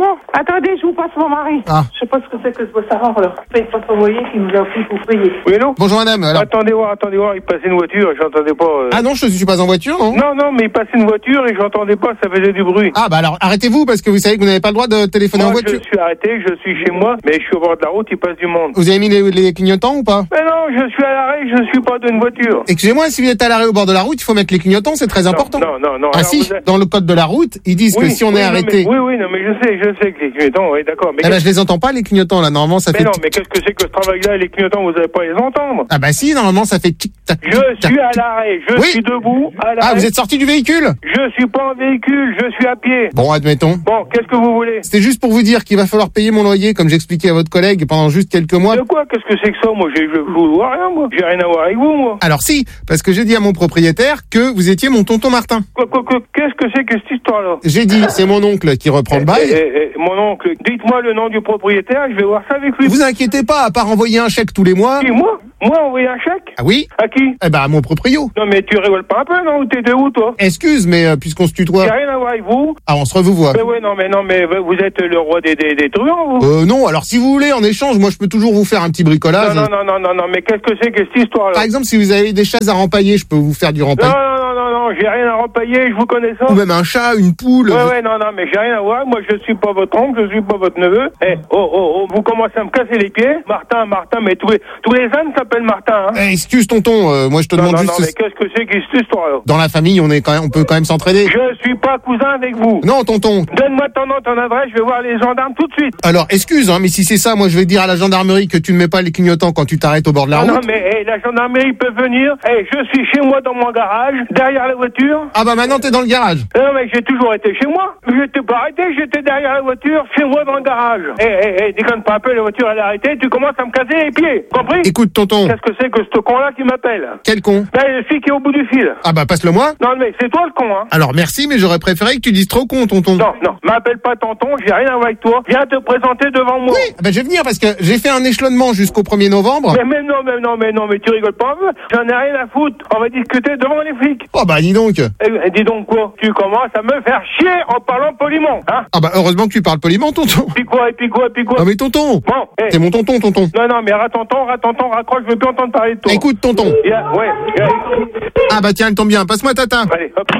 moi. Attendez, je vous passe mon mari. Ah. Je sais pas ce que c'est que ce beau savoir, là. Il passe envoyer qu'il nous a pris pour payer. Oui, allô? Bonjour madame. Alors... Attendez voir, attendez voir, il passait une voiture et j'entendais pas. Euh... Ah non, je suis pas en voiture, non? Non, non, mais il passait une voiture et j'entendais pas, ça faisait du bruit. Ah bah alors arrêtez-vous parce que vous savez que vous n'avez pas le droit de téléphoner moi, en voiture. Je suis arrêté, je suis chez moi, mais je suis au bord de la route, il passe du monde. Vous avez mis les, les clignotants ou pas? Mais non, je suis à l'arrêt, je suis pas d'une voiture. Excusez-moi, si vous êtes à l'arrêt au bord de la route, il faut mettre les clignotants, c'est très non, important. Non, non, non. Ah alors si, êtes... dans le code de la route, ils disent oui, que si on oui, est non, arrêté... Mais, oui, oui, non, mais je sais, je sais que les clignotants, oui, d'accord. Mais eh ben, je les entends pas, les clignotants, là, normalement, ça mais fait... Mais non, mais qu'est-ce que c'est que ce travail-là, les clignotants, vous allez pas les entendre? Ah bah si, normalement, ça fait tic-tac. Je suis à l'arrêt, je oui. suis debout, à l'arrêt. Ah, vous êtes sorti du véhicule? Je suis pas en véhicule, je suis à pied. Bon, admettons. Bon, qu'est-ce que vous voulez? C'était juste pour vous dire qu'il va falloir payer mon loyer, comme j'expliquais à votre collègue, pendant juste quelques mois. De quoi? Qu'est-ce que c'est que ça? Moi, je vous vois rien, moi. J'ai rien à voir avec vous, moi. Alors si, parce que j'ai dit à mon propriétaire que vous étiez mon tonton Martin. Quoi, quoi, quoi, qu'est-ce que c'est que cette histoire-là? J'ai dit, c'est mon oncle qui reprend le bail. Eh, eh, eh, mon oncle, dites-moi le nom du propriétaire, je vais voir ça avec lui. Vous inquiétez pas, à part envoyer un chèque tous les mois. Qui, moi? Moi, envoyer un chèque? Ah oui? À qui? Eh ben, à mon proprio. Non, mais tu rigoles pas un peu, non? T'es de où, toi? Excuse, mais euh, puisqu'on se tutoie. J'ai rien à voir avec vous. Ah, on se revoit. Mais ouais, non, mais non, mais vous êtes le roi des, des, des truands, vous? Euh, non, alors si vous voulez, en échange, moi je peux toujours vous faire un petit bricolage. Non, non, non, non, non, non, mais qu'est-ce que c'est que cette histoire-là? Par exemple, si vous avez des chaises à rempailler, je peux vous faire du rempaille. Non, non, non, non, non, j'ai rien à rempailler, je vous connais ça. Ou même un chat, une poule. Ouais, ouais, non, non, mais j'ai rien à voir. Moi, je suis pas votre oncle, je suis pas votre neveu. Eh, oh, oh, oh, vous commencez à me casser les pieds. Martin, Martin, mais tous les, tous les ânes s'appellent Martin, hein. Eh, excuse, tonton, euh, moi je te non, demande non, juste... Non, mais qu'est-ce que c'est que cette histoire-là? Dans la famille, on est quand même, on peut quand même s'entraider. Je suis pas cousin avec vous. Non, tonton. Donne-moi ton nom, ton adresse, je vais voir les gendarmes tout de suite. Alors, excuse, hein, mais si c'est ça, moi je vais dire à la gendarmerie que tu ne mets pas les clignotants quand tu t'arrêtes au bord de la non, route. Non, mais hey, la gendarmerie peut venir. Hey, je suis chez moi dans mon garage, derrière la voiture. Ah bah maintenant t'es dans le garage. Non, mais j'ai toujours été chez moi. J'étais pas arrêté, j'étais derrière la voiture, chez moi dans le garage. Hey, hey, hey, déconne pas un peu, la voiture elle est arrêtée, tu commences à me casser les pieds, compris? Écoute, tonton. Qu'est-ce que c'est que ce con-là qui m'appelle? Quel con? Ben, le fille qui est au bout du fil. Ah bah passe-le moi. Non, mais c'est toi le con, hein. Alors merci, mais j'aurais préféré que tu dises trop con, tonton. Non, non, m'appelle pas tonton, j'ai rien à voir avec toi. Viens te présenter devant moi. Oui, bah je vais venir parce que j'ai fait un échelonnement jusqu'au premier novembre. Mais, mais non, mais non, mais non, mais tu rigoles pas un peu. J'en ai rien à foutre. On va discuter devant les flics. Oh bah dis donc. Eh, eh, dis donc quoi? Tu commences à me faire chier en parlant poliment, hein? Ah bah heureusement que tu parles poliment, tonton. Puis quoi, et puis quoi, et puis quoi? Non mais tonton. Bon, eh. T'es mon tonton, tonton. Non, non, mais tonton, tonton, raccroche, je veux plus entendre parler de toi. Écoute, tonton. Yeah, ouais, yeah. Ah bah tiens, elle tombe bien. Passe-moi tata. Allez, hop.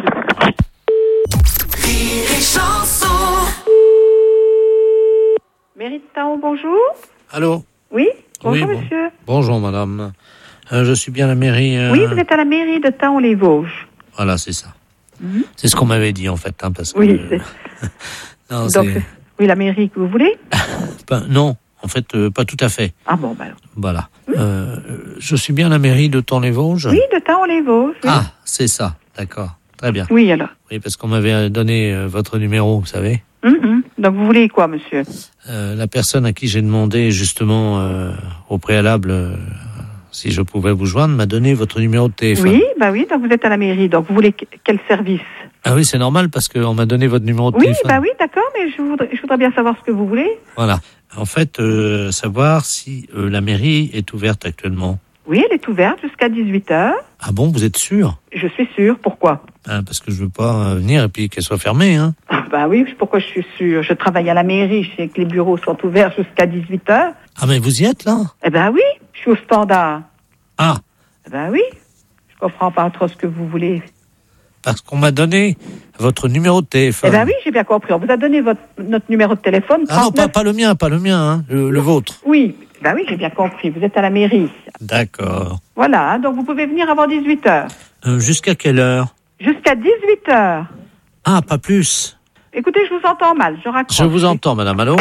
Mairie de Taon, bonjour. Allô? Oui, bonjour oui, bon. monsieur. Bonjour madame. Euh, je suis bien à la mairie. Euh... Oui, vous êtes à la mairie de Taon-les-Vosges. Voilà, c'est ça. Mm-hmm. C'est ce qu'on m'avait dit en fait, hein, parce que. Oui. non, Donc, c'est... oui, la mairie que vous voulez? pas, non, en fait, euh, pas tout à fait. Ah bon, bah alors. Voilà. Mm. Euh, je suis bien à la mairie de Taon-les-Vosges. Oui, de Taon-les-Vosges. Oui. Ah, c'est ça. D'accord. Très bien. Oui, alors. Oui, parce qu'on m'avait donné euh, votre numéro, vous savez. Mm-hmm. Donc, vous voulez quoi, monsieur? euh, La personne à qui j'ai demandé, justement, euh, au préalable, euh, si je pouvais vous joindre, m'a donné votre numéro de téléphone. Oui, bah oui, donc vous êtes à la mairie. Donc, vous voulez quel service? Ah oui, c'est normal, parce qu'on m'a donné votre numéro de oui, téléphone. Oui, bah oui, d'accord, mais je voudrais, je voudrais bien savoir ce que vous voulez. Voilà. En fait, euh, savoir si euh, la mairie est ouverte actuellement. Oui, elle est ouverte jusqu'à dix-huit heures. Ah bon, vous êtes sûr? Je suis sûre. Pourquoi? Ah, parce que je veux pas venir et puis qu'elle soit fermée, hein. Ah, bah oui, pourquoi je suis sûre? Je travaille à la mairie, je sais que les bureaux sont ouverts jusqu'à dix-huit heures. Ah, mais vous y êtes, là? Eh ben oui, je suis au standard. Ah. Eh ben oui, je comprends pas trop ce que vous voulez. Parce qu'on m'a donné votre numéro de téléphone. Eh ben oui, j'ai bien compris. On vous a donné votre, notre numéro de téléphone. trente-neuf. Ah non, pas, pas le mien, pas le mien, hein, le, le vôtre. Oui, ben oui, j'ai bien compris. Vous êtes à la mairie. D'accord. Voilà, donc vous pouvez venir avant dix-huit heures. Euh, jusqu'à quelle heure? Jusqu'à dix-huit heures. Ah, pas plus. Écoutez, je vous entends mal, je raccroche. Je vous entends, madame, allô?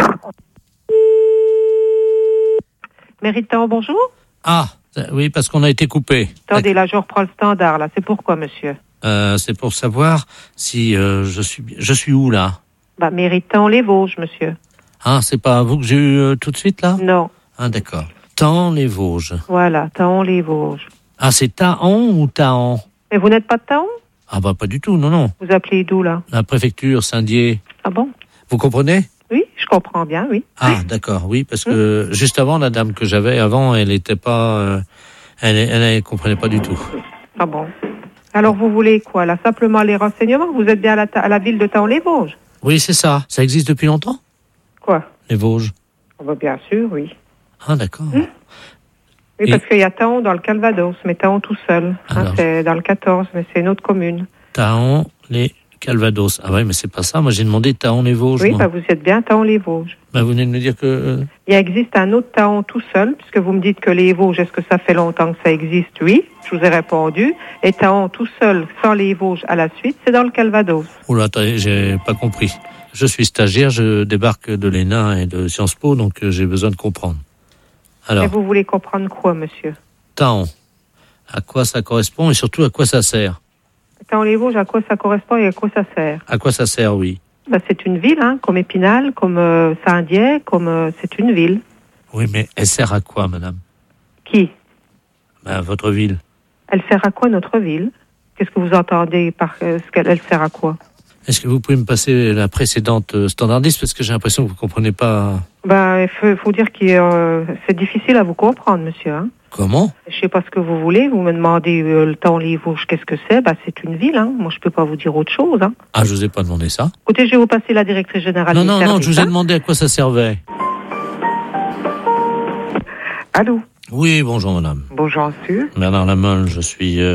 Méritant, bonjour? Ah, oui, parce qu'on a été coupé. Attendez, là, je reprends le standard, là. C'est pourquoi, monsieur? Euh, c'est pour savoir si euh, je suis je suis où, là? Bah, Méritant les Vosges, monsieur. Ah, c'est pas vous que j'ai eu euh, tout de suite, là? Non. Ah, d'accord. Taon les Vosges. Voilà, Taon les Vosges. Ah, c'est Taon ou Taon? Mais vous n'êtes pas de Taon? Ah, bah, pas du tout, non, non. Vous appelez d'où, là? La préfecture, Saint-Dié. Ah bon? Vous comprenez? Oui, je comprends bien, oui. Ah, d'accord, oui, parce que hum. juste avant, la dame que j'avais avant, elle était pas... Euh, elle, elle, elle comprenait pas du tout. Ah bon? Alors, vous voulez quoi, là? Simplement les renseignements? Vous êtes bien à la, ta- à la ville de Taon-les-Vosges? Oui, c'est ça. Ça existe depuis longtemps? Quoi? Les Vosges. Oh, bah, bien sûr, oui. Ah, d'accord. Hum? Oui, Et- parce qu'il y a Taon dans le Calvados, mais Taon tout seul. Hein, Alors. c'est dans le quatorze, mais c'est une autre commune. Taon, les Calvados. Ah ouais, mais c'est pas ça. Moi, j'ai demandé Taon, les Vosges. Oui, moi. bah, vous êtes bien Taon-les-Vosges. Bah, vous venez de me dire que... euh, Il existe un autre Taon tout seul, puisque vous me dites que les Vosges, est-ce que ça fait longtemps que ça existe? Oui, je vous ai répondu. Et Taon tout seul, sans les Vosges à la suite, c'est dans le Calvados. Oula, attendez, j'ai pas compris. Je suis stagiaire, je débarque de l'E N A et de Sciences Po, donc euh, j'ai besoin de comprendre. Alors, Et vous voulez comprendre quoi, monsieur? Taon, à quoi ça correspond et surtout à quoi ça sert? Taon-les-Vosges, à quoi ça correspond et à quoi ça sert? À quoi ça sert, oui. Bah, c'est une ville, hein, comme Épinal, comme euh, Saint-Dié, comme euh, c'est une ville. Oui, mais elle sert à quoi, madame? Qui? Bah, votre ville. Elle sert à quoi, notre ville? Qu'est-ce que vous entendez par euh, ce qu'elle elle sert à quoi? Est-ce que vous pouvez me passer la précédente euh, standardiste, parce que j'ai l'impression que vous comprenez pas... Ben, il faut, faut dire que euh, c'est difficile à vous comprendre, monsieur. Hein. Comment? Je sais pas ce que vous voulez. Vous me demandez euh, le Taon-les-Vosges, qu'est-ce que c'est? Ben, c'est une ville. Hein. Moi, je peux pas vous dire autre chose. Hein. Ah, je vous ai pas demandé ça. Écoutez, je vais vous passer la directrice générale Non, du non, service, non, je vous ai hein. demandé à quoi ça servait. Allô? Oui, bonjour, madame. Bonjour, monsieur. Bernard Lamolle, je suis... euh,